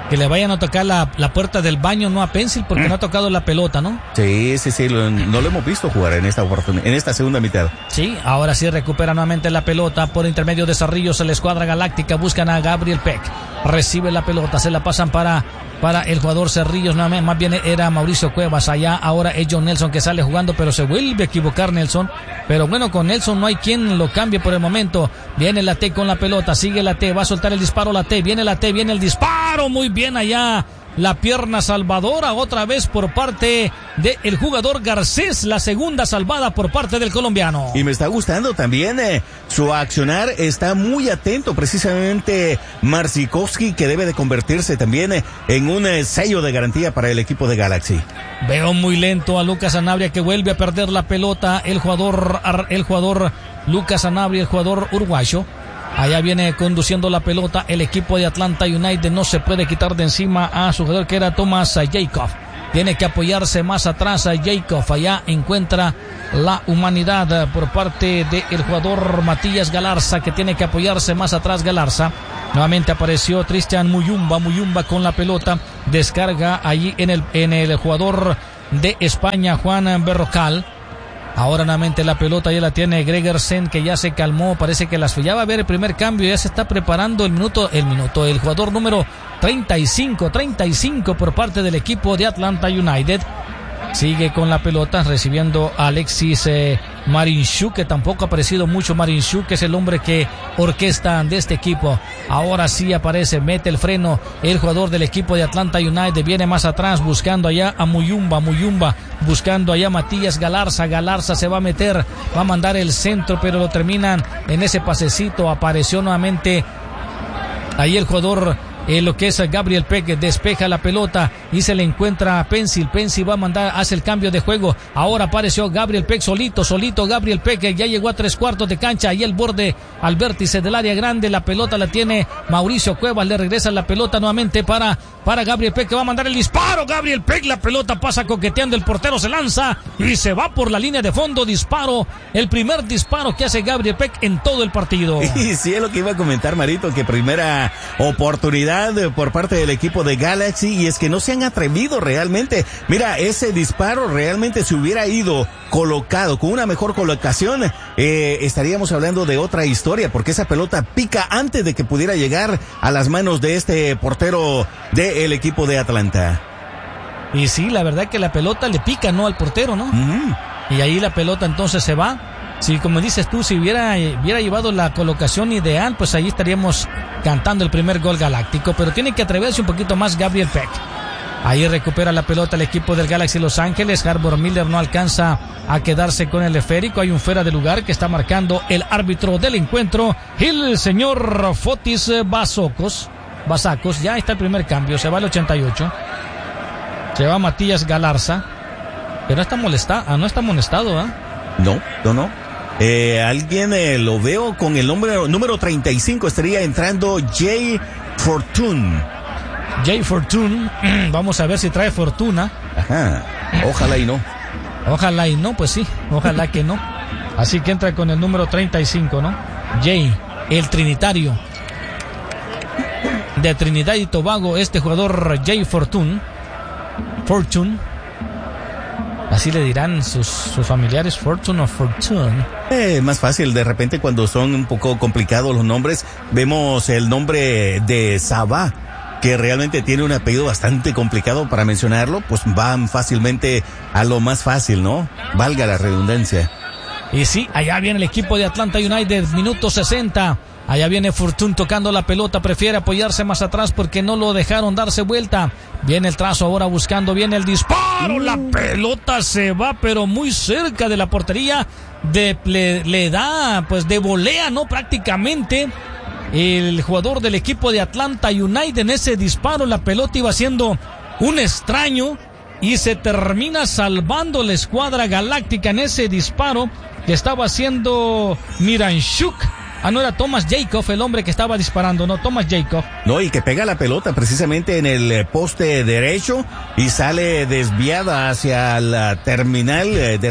que le vayan a tocar la puerta del baño, no a Pencil, porque no ha tocado la pelota, ¿no? Sí, no lo hemos visto jugar en esta segunda mitad. Sí, ahora sí recupera nuevamente la pelota por intermedio de Cerrillos, la escuadra galáctica, buscan a Gabriel Peck, recibe la pelota, se la pasan para el jugador Cerrillos, nuevamente, más bien era Mauricio Cuevas, allá ahora es John Nelson que sale jugando, pero se vuelve a equivocar Nelson, pero bueno, con Nelson no hay quien lo cambie por el momento. Viene la T con la pelota, sigue la T, va a soltar el disparo la T, viene el disparo, muy bien allá, la pierna salvadora otra vez por parte del jugador Garcés, la segunda salvada por parte del colombiano. Y me está gustando también su accionar, está muy atento precisamente Marcinkowski, que debe de convertirse también en un sello de garantía para el equipo de Galaxy. Veo muy lento a Lucas Sanabria, que vuelve a perder la pelota, el jugador Lucas Sanabria, el jugador uruguayo. Allá viene conduciendo la pelota el equipo de Atlanta United, no se puede quitar de encima a su jugador que era Thomas Jacob. Tiene que apoyarse más atrás a Jacob, allá encuentra la humanidad por parte del jugador Matías Galarza, que tiene que apoyarse más atrás Galarza. Nuevamente apareció Cristian Muyumba con la pelota, descarga allí en el jugador de España, Juan Berrocal. Ahora nuevamente la pelota ya la tiene Gregersen, que ya se calmó, parece que ya va a ver el primer cambio, ya se está preparando el jugador número 35 por parte del equipo de Atlanta United. Sigue con la pelota recibiendo a Alexis Marinchuk, que tampoco ha aparecido mucho. Marinchuk, que es el hombre que orquesta de este equipo. Ahora sí aparece, mete el freno el jugador del equipo de Atlanta United, viene más atrás buscando allá a Muyumba, buscando allá a Matías Galarza se va a meter, va a mandar el centro, pero lo terminan en ese pasecito. Apareció nuevamente ahí el jugador lo que es Gabriel Peck, despeja la pelota y se le encuentra a Pencil va a mandar, hace el cambio de juego. Ahora apareció Gabriel Peck solito Gabriel Peck, ya llegó a 3/4 de cancha, ahí el borde al vértice del área grande, la pelota la tiene Mauricio Cuevas, le regresa la pelota nuevamente para Gabriel Peck, que va a mandar el disparo. Gabriel Peck, la pelota pasa coqueteando, el portero se lanza y se va por la línea de fondo. Disparo, el primer disparo que hace Gabriel Peck en todo el partido. Y sí, es lo que iba a comentar, Marito, que primera oportunidad por parte del equipo de Galaxy, y es que no se han atrevido realmente. Mira, ese disparo realmente se hubiera ido colocado con una mejor colocación, estaríamos hablando de otra historia, porque esa pelota pica antes de que pudiera llegar a las manos de este portero del equipo de Atlanta. Y sí, la verdad que la pelota le pica, ¿no?, al portero, ¿no? Y ahí la pelota entonces se va. Sí, como dices tú, si hubiera llevado la colocación ideal, pues ahí estaríamos cantando el primer gol galáctico, pero tiene que atreverse un poquito más Gabriel Peck. Ahí recupera la pelota el equipo del Galaxy Los Ángeles. Harbor Miller no alcanza a quedarse con el esférico. Hay un fuera de lugar que está marcando el árbitro del encuentro, el señor Fotis Basacos. Ya está el primer cambio, se va al 88. Se va Matías Galarza, que no está molestado, ¿eh? No. Alguien lo veo con el número 35, estaría entrando Jay Fortune. Vamos a ver si trae fortuna. Ajá, ojalá y no. Pues sí, ojalá que no. Así que entra con el número 35, ¿no? Jay, el trinitario de Trinidad y Tobago, este jugador Jay Fortune. Así le dirán sus familiares, Fortune o Fortune. Más fácil, de repente cuando son un poco complicados los nombres, vemos el nombre de Sabah, que realmente tiene un apellido bastante complicado para mencionarlo, pues van fácilmente a lo más fácil, ¿no? Valga la redundancia. Y sí, allá viene el equipo de Atlanta United, minuto 60. Allá viene Fortune tocando la pelota, prefiere apoyarse más atrás porque no lo dejaron darse vuelta. Viene el trazo ahora buscando, viene el disparo, la pelota se va pero muy cerca de la portería, le da pues de volea, ¿no? Prácticamente el jugador del equipo de Atlanta United en ese disparo, la pelota iba haciendo un extraño y se termina salvando la escuadra galáctica en ese disparo que estaba haciendo Miranchuk. No era Thomas Jacob el hombre que estaba disparando, no, Thomas Jacob. No, y que pega la pelota precisamente en el poste derecho y sale desviada hacia la terminal de la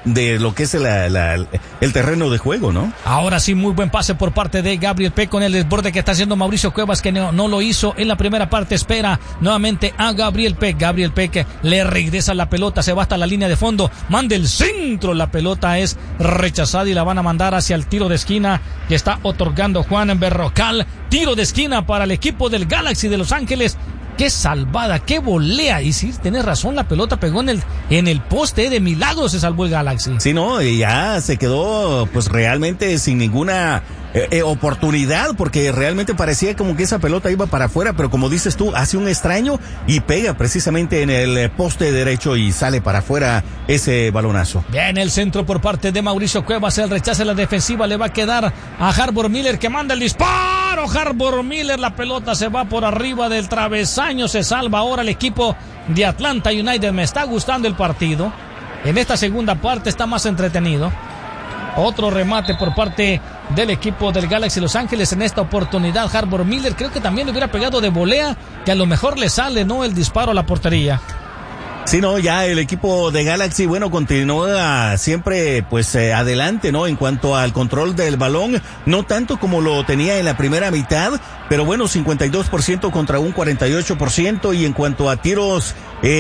de lo que es el terreno de juego, ¿no? Ahora sí, muy buen pase por parte de Gabriel Peck con el desborde que está haciendo Mauricio Cuevas, que no lo hizo en la primera parte. Espera nuevamente a Gabriel Peck. Gabriel Peck le regresa la pelota, se va hasta la línea de fondo, manda el centro, la pelota es rechazada y la van a mandar hacia el tiro de esquina que está otorgando Juan Berrocal. Tiro de esquina para el equipo del Galaxy de Los Ángeles. Qué salvada, qué volea. Y sí, tenés razón, la pelota pegó en el poste, de milagro se salvó el Galaxy. Sí, no, y ya se quedó pues realmente sin ninguna oportunidad, porque realmente parecía como que esa pelota iba para afuera, pero como dices tú, hace un extraño y pega precisamente en el poste derecho y sale para afuera ese balonazo. Bien, el centro por parte de Mauricio Cuevas, el rechace a la defensiva le va a quedar a Harbor Miller, que manda el disparo. Harbor Miller, la pelota se va por arriba del travesaño, se salva ahora el equipo de Atlanta United. Me está gustando el partido. En esta segunda parte está más entretenido. Otro remate por parte del equipo del Galaxy Los Ángeles. En esta oportunidad Harbor Miller creo que también le hubiera pegado de volea, que a lo mejor le sale, ¿no?, el disparo a la portería. Sí, no, ya el equipo de Galaxy, bueno, continúa siempre pues adelante, ¿no? En cuanto al control del balón, no tanto como lo tenía en la primera mitad, pero bueno, 52% contra un 48%. Y en cuanto a tiros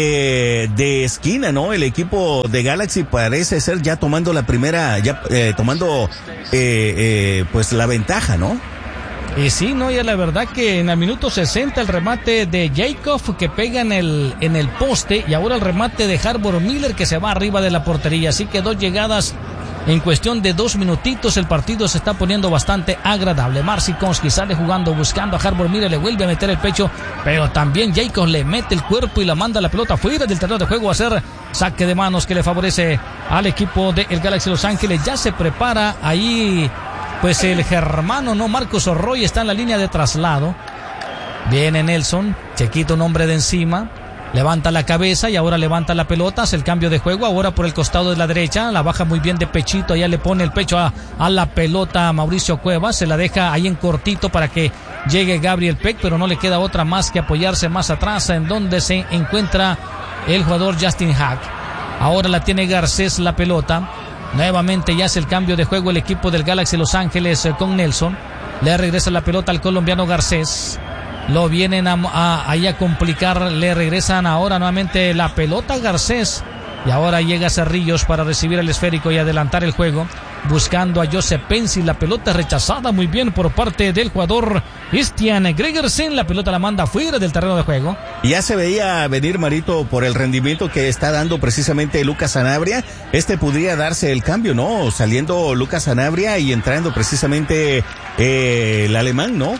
de esquina, ¿no? El equipo de Galaxy parece ser ya tomando la primera, tomando pues la ventaja, ¿no? Y sí, no, ya la verdad que en el minuto 60 el remate de Jacob que pega en el poste, y ahora el remate de Harbor Miller que se va arriba de la portería. Así que 2 llegadas en cuestión de 2 minutitos. El partido se está poniendo bastante agradable. Marcinkowski sale jugando, buscando a Harbor Miller, le vuelve a meter el pecho, pero también Jacob le mete el cuerpo y la manda la pelota fuera del terreno de juego a hacer saque de manos que le favorece al equipo del Galaxy Los Ángeles. Ya se prepara ahí pues el germano, ¿no? Marcos Orroy está en la línea de traslado. Viene Nelson, se quita un hombre de encima, levanta la cabeza y ahora levanta la pelota, hace el cambio de juego, ahora por el costado de la derecha, la baja muy bien de pechito, allá le pone el pecho a la pelota a Mauricio Cuevas, se la deja ahí en cortito para que llegue Gabriel Peck, pero no le queda otra más que apoyarse más atrás, en donde se encuentra el jugador Justin Hack. Ahora la tiene Garcés la pelota. Nuevamente ya hace el cambio de juego el equipo del Galaxy Los Ángeles con Nelson. Le regresa la pelota al colombiano Garcés. Lo vienen ahí a complicar. Le regresan ahora nuevamente la pelota a Garcés. Y ahora llega Cerrillos para recibir el esférico y adelantar el juego. Buscando a Joseph Pencil. La pelota rechazada muy bien por parte del jugador Christian Gregersen. La pelota la manda fuera del terreno de juego. Y ya se veía venir, Marito, por el rendimiento que está dando precisamente Lucas Sanabria. Podría darse el cambio, ¿no? Saliendo Lucas Sanabria y entrando precisamente el alemán, ¿no?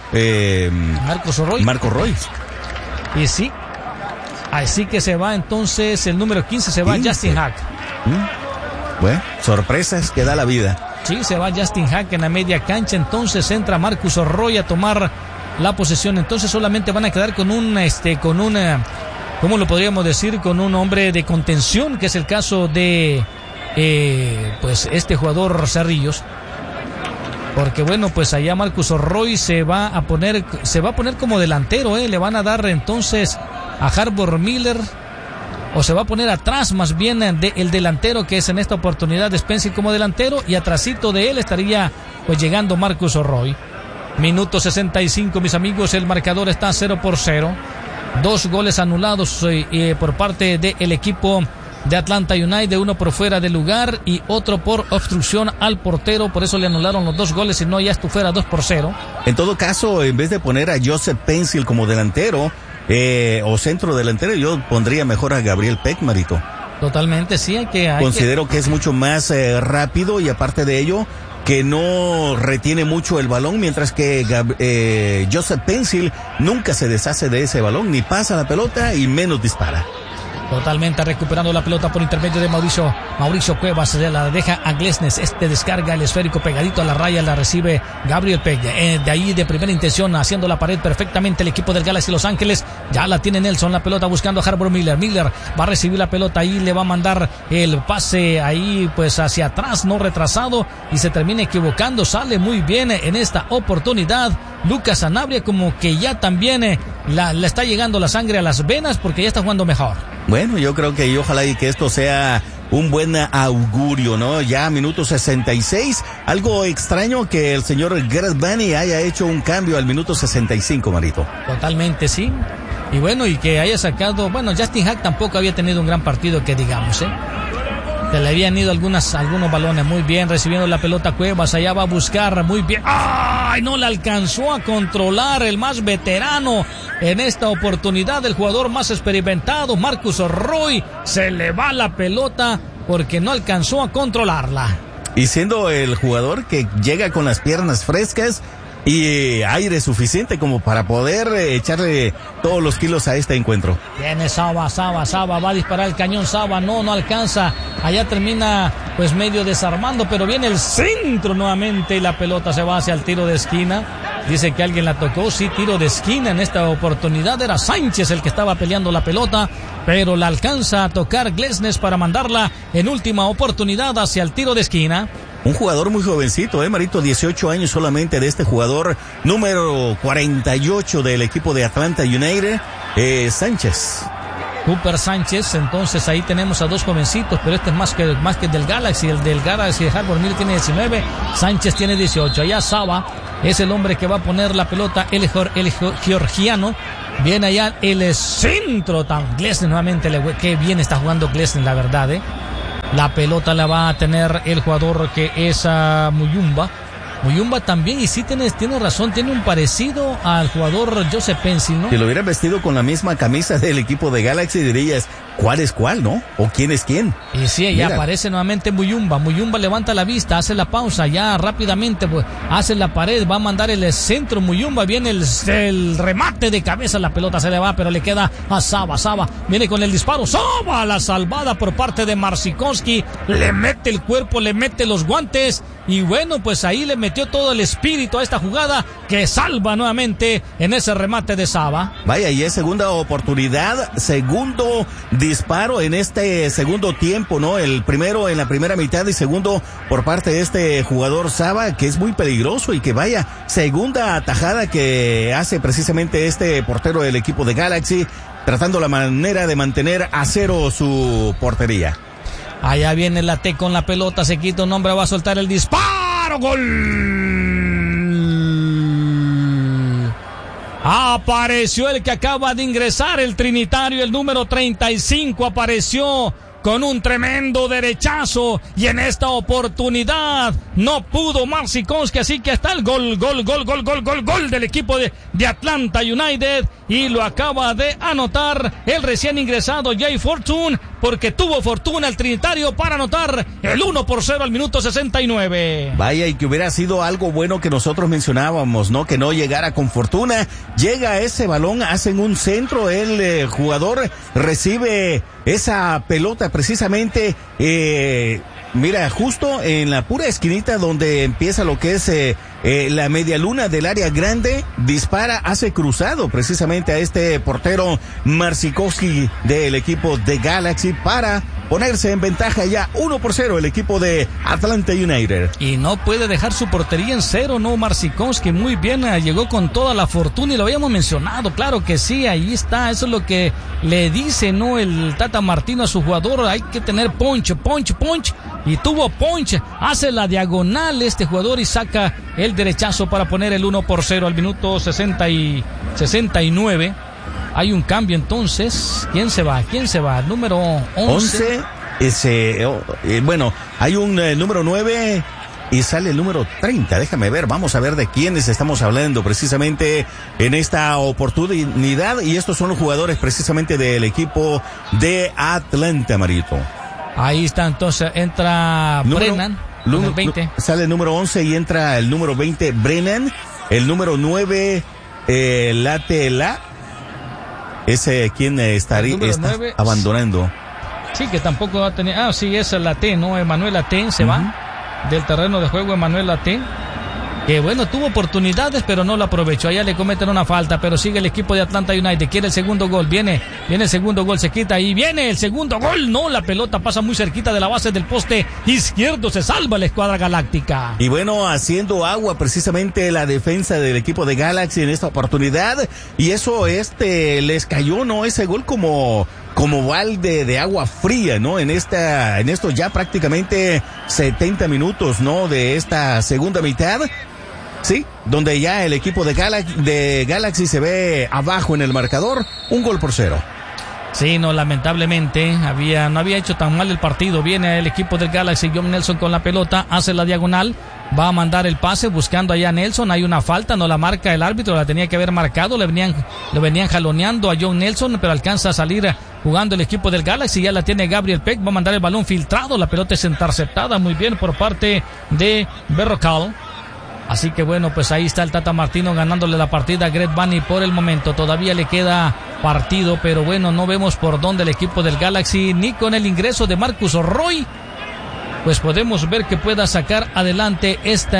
Marco Roy. Y sí. Así que se va entonces el número 15, se va Justin Hack. Bueno, sorpresas que da la vida. Sí, se va Justin Hack en la media cancha, entonces entra Marcus Orroy a tomar la posesión. Entonces solamente van a quedar con ¿cómo lo podríamos decir? Con un hombre de contención, que es el caso de pues este jugador Cerrillos. Porque bueno, pues allá Marcus Orroy se va a poner como delantero, le van a dar entonces a Harbor Miller, o se va a poner atrás más bien el delantero, que es en esta oportunidad Spencer como delantero, y atrasito de él estaría pues llegando Marcus Orroy. Minuto 65, mis amigos, el marcador está 0-0. 2 goles anulados por parte del equipo de Atlanta United, uno por fuera de lugar y otro por obstrucción al portero, por eso le anularon los 2 goles, y no, ya esto fuera 2-0. En todo caso, en vez de poner a Joseph Pencil como delantero o centro delantero, yo pondría mejor a Gabriel Peck, Marito. Totalmente, sí, Considero que es mucho más rápido, y aparte de ello, que no retiene mucho el balón, mientras que Joseph Pencil nunca se deshace de ese balón, ni pasa la pelota y menos dispara. Totalmente recuperando la pelota por intermedio de Mauricio Cuevas, se la deja a Glesnes, descarga el esférico pegadito a la raya, la recibe Gabriel Peck, de ahí de primera intención, haciendo la pared perfectamente el equipo del Galaxy Los Ángeles. Ya la tiene Nelson, la pelota buscando a Harbor Miller. Miller va a recibir la pelota ahí, le va a mandar el pase ahí pues hacia atrás, no retrasado, y se termina equivocando. Sale muy bien en esta oportunidad Lucas Sanabria, como que ya también le está llegando la sangre a las venas, porque ya está jugando mejor. Bueno, yo creo que ojalá y que esto sea un buen augurio, ¿no? Ya minuto 66, algo extraño que el señor Gareth Bale haya hecho un cambio al minuto 65, Marito. Totalmente, sí. Y bueno, y que haya sacado, bueno, Justin Hack tampoco había tenido un gran partido que digamos, Se le habían ido algunos balones. Muy bien, recibiendo la pelota Cuevas, allá va a buscar, muy bien. ¡Ay! No le alcanzó a controlar el más veterano en esta oportunidad, el jugador más experimentado, Marcus Roy. Se le va la pelota porque no alcanzó a controlarla. Y siendo el jugador que llega con las piernas frescas y aire suficiente como para poder echarle todos los kilos a este encuentro. Viene Saba, va a disparar el cañón, Saba, no alcanza, allá termina pues medio desarmando, pero viene el centro nuevamente y la pelota se va hacia el tiro de esquina. Dice que alguien la tocó, sí, tiro de esquina en esta oportunidad, era Sánchez el que estaba peleando la pelota, pero la alcanza a tocar Glesnes para mandarla en última oportunidad hacia el tiro de esquina. Un jugador muy jovencito, Marito, 18 años solamente de este jugador, número 48 del equipo de Atlanta United, Sánchez. Cooper Sánchez, entonces ahí tenemos a dos jovencitos, pero este es más que del Galaxy, el del Galaxy de Harbor Mill tiene 19, Sánchez tiene 18, allá Saba es el hombre que va a poner la pelota, el georgiano, viene allá el centro, Glesnes nuevamente, qué bien está jugando Glesnes, la verdad, La pelota la va a tener el jugador que es Muyumba. Muyumba también, y sí tiene razón, tiene un parecido al jugador Joseph Pencil, ¿no? Si lo hubiera vestido con la misma camisa del equipo de Galaxy, dirías, ¿cuál es cuál, no? ¿O quién es quién? Y sí, ya aparece nuevamente Muyumba. Muyumba levanta la vista, hace la pausa, ya rápidamente pues, hace la pared, va a mandar el centro. Muyumba, viene el remate de cabeza, la pelota se le va, pero le queda a Saba. Saba viene con el disparo, Saba, la salvada por parte de Marsikowski, le mete el cuerpo, le mete los guantes, y bueno, pues ahí le metió todo el espíritu a esta jugada que salva nuevamente en ese remate de Saba. Vaya, y es segunda oportunidad, segundo disparo en este segundo tiempo, ¿no? El primero en la primera mitad y segundo por parte de este jugador Saba, que es muy peligroso, y que vaya, segunda atajada que hace precisamente este portero del equipo de Galaxy, tratando la manera de mantener a cero su portería. Allá viene la T con la pelota, se quita un hombre, va a soltar el disparo, gol. Apareció el que acaba de ingresar, el trinitario, el número 35, apareció con un tremendo derechazo, y en esta oportunidad no pudo Marsikowski, así que está el gol del equipo de Atlanta United, y lo acaba de anotar el recién ingresado Jay Fortune, porque tuvo fortuna el trinitario para anotar el 1-0 al minuto 69. Vaya, y que hubiera sido algo bueno que nosotros mencionábamos, ¿no? Que no llegara con fortuna, llega ese balón, hacen un centro, el jugador recibe esa pelota precisamente, mira, justo en la pura esquinita donde empieza lo que es la media luna del área grande, dispara, hace cruzado precisamente a este portero Marsikowski del equipo de Galaxy para ponerse en ventaja ya 1-0 el equipo de Atlanta United. Y no puede dejar su portería en cero, ¿no? Marsikowski muy bien, llegó con toda la fortuna y lo habíamos mencionado, claro que sí, ahí está, eso es lo que le dice, ¿no? El Tata Martino a su jugador, hay que tener punch, y tuvo punch, hace la diagonal este jugador y saca el derechazo para poner el 1-0 al minuto 69. Hay un cambio entonces. ¿Quién se va? El número 11. Bueno, hay un número 9 y sale el número 30. Déjame ver, vamos a ver de quiénes estamos hablando precisamente en esta oportunidad. Y estos son los jugadores precisamente del equipo de Atlanta, Marito. Ahí está, entonces entra Brennan. El 20. Sale el número 11 y entra el número 20, Brennan. El número 9, Latela. Ese quien está abandonando. Sí, que tampoco va a tener. Sí, esa es la T, ¿no? Emanuel Ate se va del terreno de juego, Emanuel Ate. Que bueno, tuvo oportunidades, pero no lo aprovechó. Allá le cometen una falta, pero sigue el equipo de Atlanta United. Quiere el segundo gol. Viene el segundo gol, se quita y viene el segundo gol. No, la pelota pasa muy cerquita de la base del poste izquierdo. Se salva la escuadra galáctica. Y bueno, haciendo agua precisamente la defensa del equipo de Galaxy en esta oportunidad. Y eso les cayó, ¿no? Ese gol como como balde de agua fría, ¿no? En estos ya prácticamente 70 minutos, ¿no? De esta segunda mitad. Sí, donde ya el equipo de Galaxy se ve abajo en el marcador, 1-0. Sí, no, lamentablemente no había hecho tan mal el partido. Viene el equipo del Galaxy, John Nelson con la pelota, hace la diagonal, va a mandar el pase buscando allá a Nelson. Hay una falta, no la marca el árbitro, la tenía que haber marcado. Le venían jaloneando a John Nelson, pero alcanza a salir jugando el equipo del Galaxy. Ya la tiene Gabriel Peck, va a mandar el balón filtrado. La pelota es interceptada muy bien por parte de Berrocal. Así que bueno, pues ahí está el Tata Martino ganándole la partida a Greg Bunny por el momento. Todavía le queda partido, pero bueno, no vemos por dónde el equipo del Galaxy, ni con el ingreso de Marcus Roy, pues podemos ver que pueda sacar adelante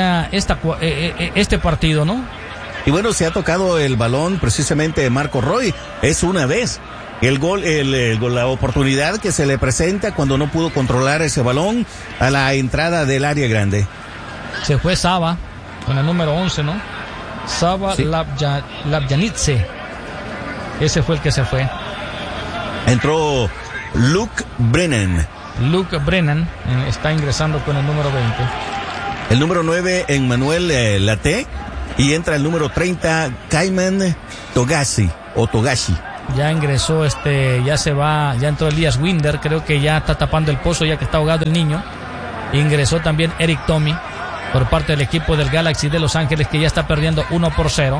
este partido, ¿no? Y bueno, se ha tocado el balón precisamente de Marcus Roy, es una vez. El gol, la oportunidad que se le presenta cuando no pudo controlar ese balón a la entrada del área grande. Se fue Saba con el número 11, ¿no? Saba sí. Labjanidze. Ese fue el que se fue. Entró Luke Brennan. Luke Brennan está ingresando con el número 20. El número 9, Emmanuel Laté. Y entra el número 30, Cayman Togashi. Ya ingresó ya entró Elías Winder. Creo que ya está tapando el pozo ya que está ahogado el niño. Ingresó también Eric Tommy por parte del equipo del Galaxy de Los Ángeles, que ya está perdiendo 1-0.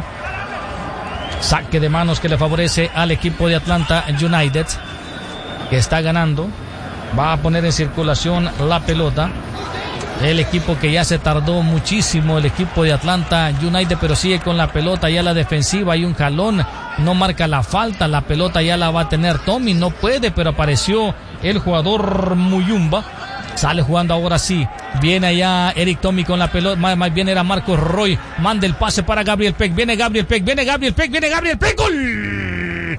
Saque de manos que le favorece al equipo de Atlanta United, que está ganando. Va a poner en circulación la pelota. El equipo que ya se tardó muchísimo, el equipo de Atlanta United, pero sigue con la pelota. Ya la defensiva, hay un jalón, no marca la falta. La pelota ya la va a tener Tommy, no puede, pero apareció el jugador Muyumba. Sale jugando ahora sí. Viene allá Eric Tommy con la pelota. Más bien era Marcus Roy. Manda el pase para Gabriel Peck. Viene Gabriel Peck. ¡Gol!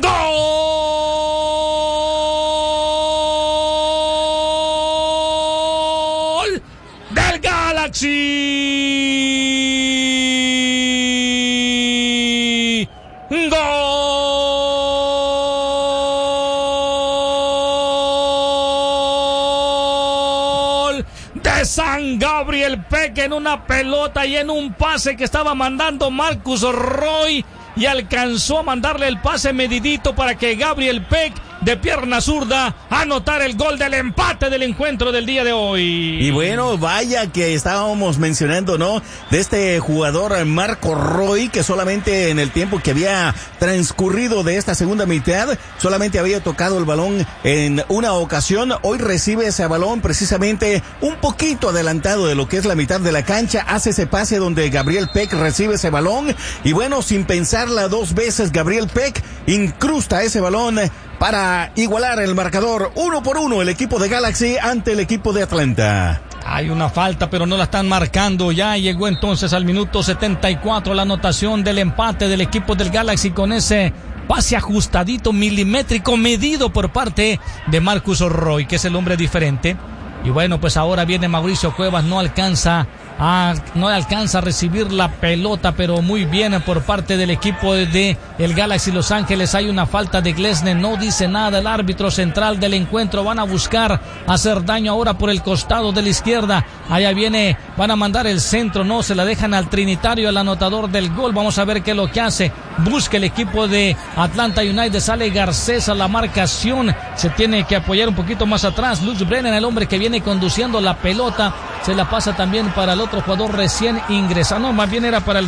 ¡Gol! ¡Del Galaxy! ¡Gol! San Gabriel Peck en una pelota y en un pase que estaba mandando Marcus Roy, y alcanzó a mandarle el pase medidito para que Gabriel Peck, de pierna zurda, anotar el gol del empate del encuentro del día de hoy. Y bueno, vaya que estábamos mencionando, ¿no? De este jugador Marco Roy, que solamente en el tiempo que había transcurrido de esta segunda mitad, solamente había tocado el balón en una ocasión. Hoy recibe ese balón precisamente un poquito adelantado de lo que es la mitad de la cancha, hace ese pase donde Gabriel Peck recibe ese balón, y bueno, sin pensarla dos veces, Gabriel Peck incrusta ese balón para igualar el marcador 1-1 el equipo de Galaxy ante el equipo de Atlanta. Hay una falta, pero no la están marcando. Ya llegó entonces al minuto 74 la anotación del empate del equipo del Galaxy con ese pase ajustadito, milimétrico, medido por parte de Marcus Roy, que es el hombre diferente. Y bueno, pues ahora viene Mauricio Cuevas, no alcanza a recibir la pelota, pero muy bien por parte del equipo de el Galaxy Los Ángeles. Hay una falta de Glesne, no dice nada el árbitro central del encuentro. Van a buscar hacer daño ahora por el costado de la izquierda. Allá viene, van a mandar el centro, no, se la dejan al trinitario, al anotador del gol. Vamos a ver qué es lo que hace. Busca el equipo de Atlanta United, sale Garcés a la marcación, se tiene que apoyar un poquito más atrás. Luke Brennan, el hombre que viene conduciendo la pelota, se la pasa también para el otro jugador recién ingresado. No, más bien era para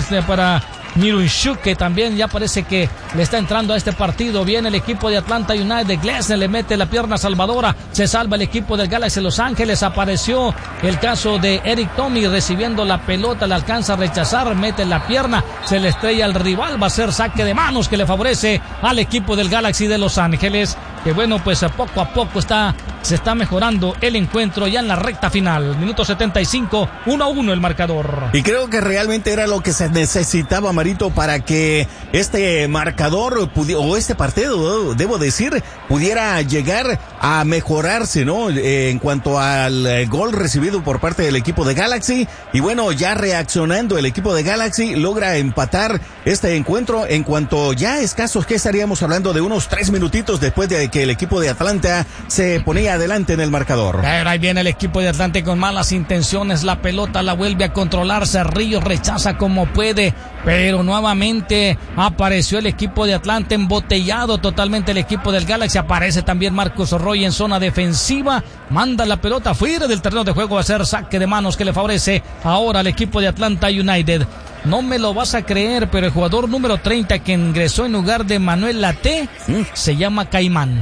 Mirunchuk, que también ya parece que le está entrando a este partido. Viene el equipo de Atlanta United, Glesne le mete la pierna salvadora, se salva el equipo del Galaxy Los Ángeles. Apareció el caso de Eric Tommy recibiendo la pelota, le alcanza a rechazar, mete la pierna, se le estrella al rival, va a ser saque de manos que le favorece al equipo del Galaxy de Los Ángeles, que bueno, pues poco a poco está se está mejorando el encuentro ya en la recta final. Minuto 75, 1-1 el marcador. Y creo que realmente era lo que se necesitaba, Marito, para que este marcador o este partido, debo decir, pudiera llegar a mejorarse, ¿no? En cuanto al gol recibido por parte del equipo de Galaxy. Y bueno, ya reaccionando el equipo de Galaxy logra empatar este encuentro en cuanto ya escasos, que estaríamos hablando de unos 3 minutitos después de que el equipo de Atlanta se ponía adelante en el marcador. Pero ahí viene el equipo de Atlanta con malas intenciones, la pelota la vuelve a controlar, Cerrillos rechaza como puede, pero nuevamente apareció el equipo de Atlanta, embotellado totalmente el equipo del Galaxy. Aparece también Marcos Roy en zona defensiva, manda la pelota fuera del terreno de juego a hacer saque de manos que le favorece ahora al equipo de Atlanta United. No me lo vas a creer, pero el jugador número 30 que ingresó en lugar de Manuel Laté se llama Caimán.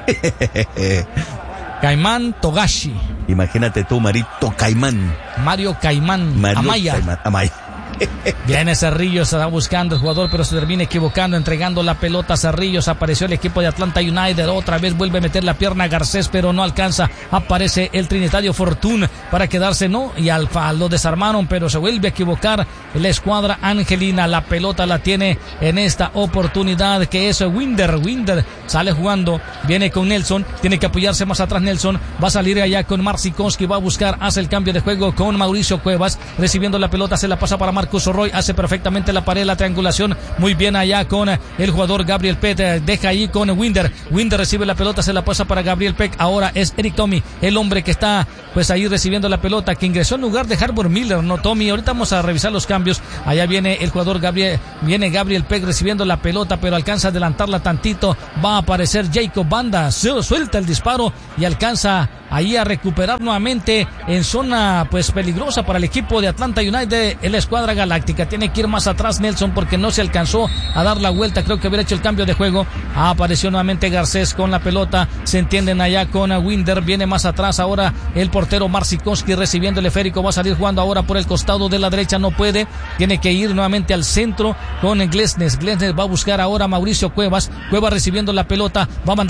Caimán Togashi. Imagínate tú, Marito Caimán. Mario Caimán Amaya. Amaya. Viene Cerrillos, se va buscando el jugador, pero se termina equivocando, entregando la pelota a Cerrillos. Apareció el equipo de Atlanta United, otra vez vuelve a meter la pierna a Garcés, pero no alcanza. Aparece el trinitario Fortune para quedarse, no, y Alfa lo desarmaron, pero se vuelve a equivocar la escuadra angelina. La pelota la tiene en esta oportunidad, que es Winder. Winder sale jugando, viene con Nelson, tiene que apoyarse más atrás Nelson, va a salir allá con Marcinkowski, va a buscar, hace el cambio de juego con Mauricio Cuevas, recibiendo la pelota, se la pasa para Marcos Roy, hace perfectamente la pared, la triangulación, muy bien allá con el jugador Gabriel Peck, deja ahí con Winder. Winder recibe la pelota, se la pasa para Gabriel Peck, ahora es Eric Tommy, el hombre que está pues ahí recibiendo la pelota, que ingresó en lugar de Harbour Miller, no Tommy. Ahorita vamos a revisar los cambios. Allá viene el jugador viene Gabriel Peck recibiendo la pelota, pero alcanza a adelantarla tantito, va a aparecer Jacob Banda, se suelta el disparo y alcanza ahí a recuperar nuevamente en zona pues peligrosa para el equipo de Atlanta United, la escuadra galáctica. Tiene que ir más atrás Nelson porque no se alcanzó a dar la vuelta, creo que hubiera hecho el cambio de juego. Apareció nuevamente Garcés con la pelota, se entienden allá con Winder, viene más atrás ahora el portero Marcinkowski recibiendo el esférico, va a salir jugando ahora por el costado de la derecha, no puede, tiene que ir nuevamente al centro con Glesnes va a buscar ahora a Mauricio Cuevas recibiendo la pelota, va a mandar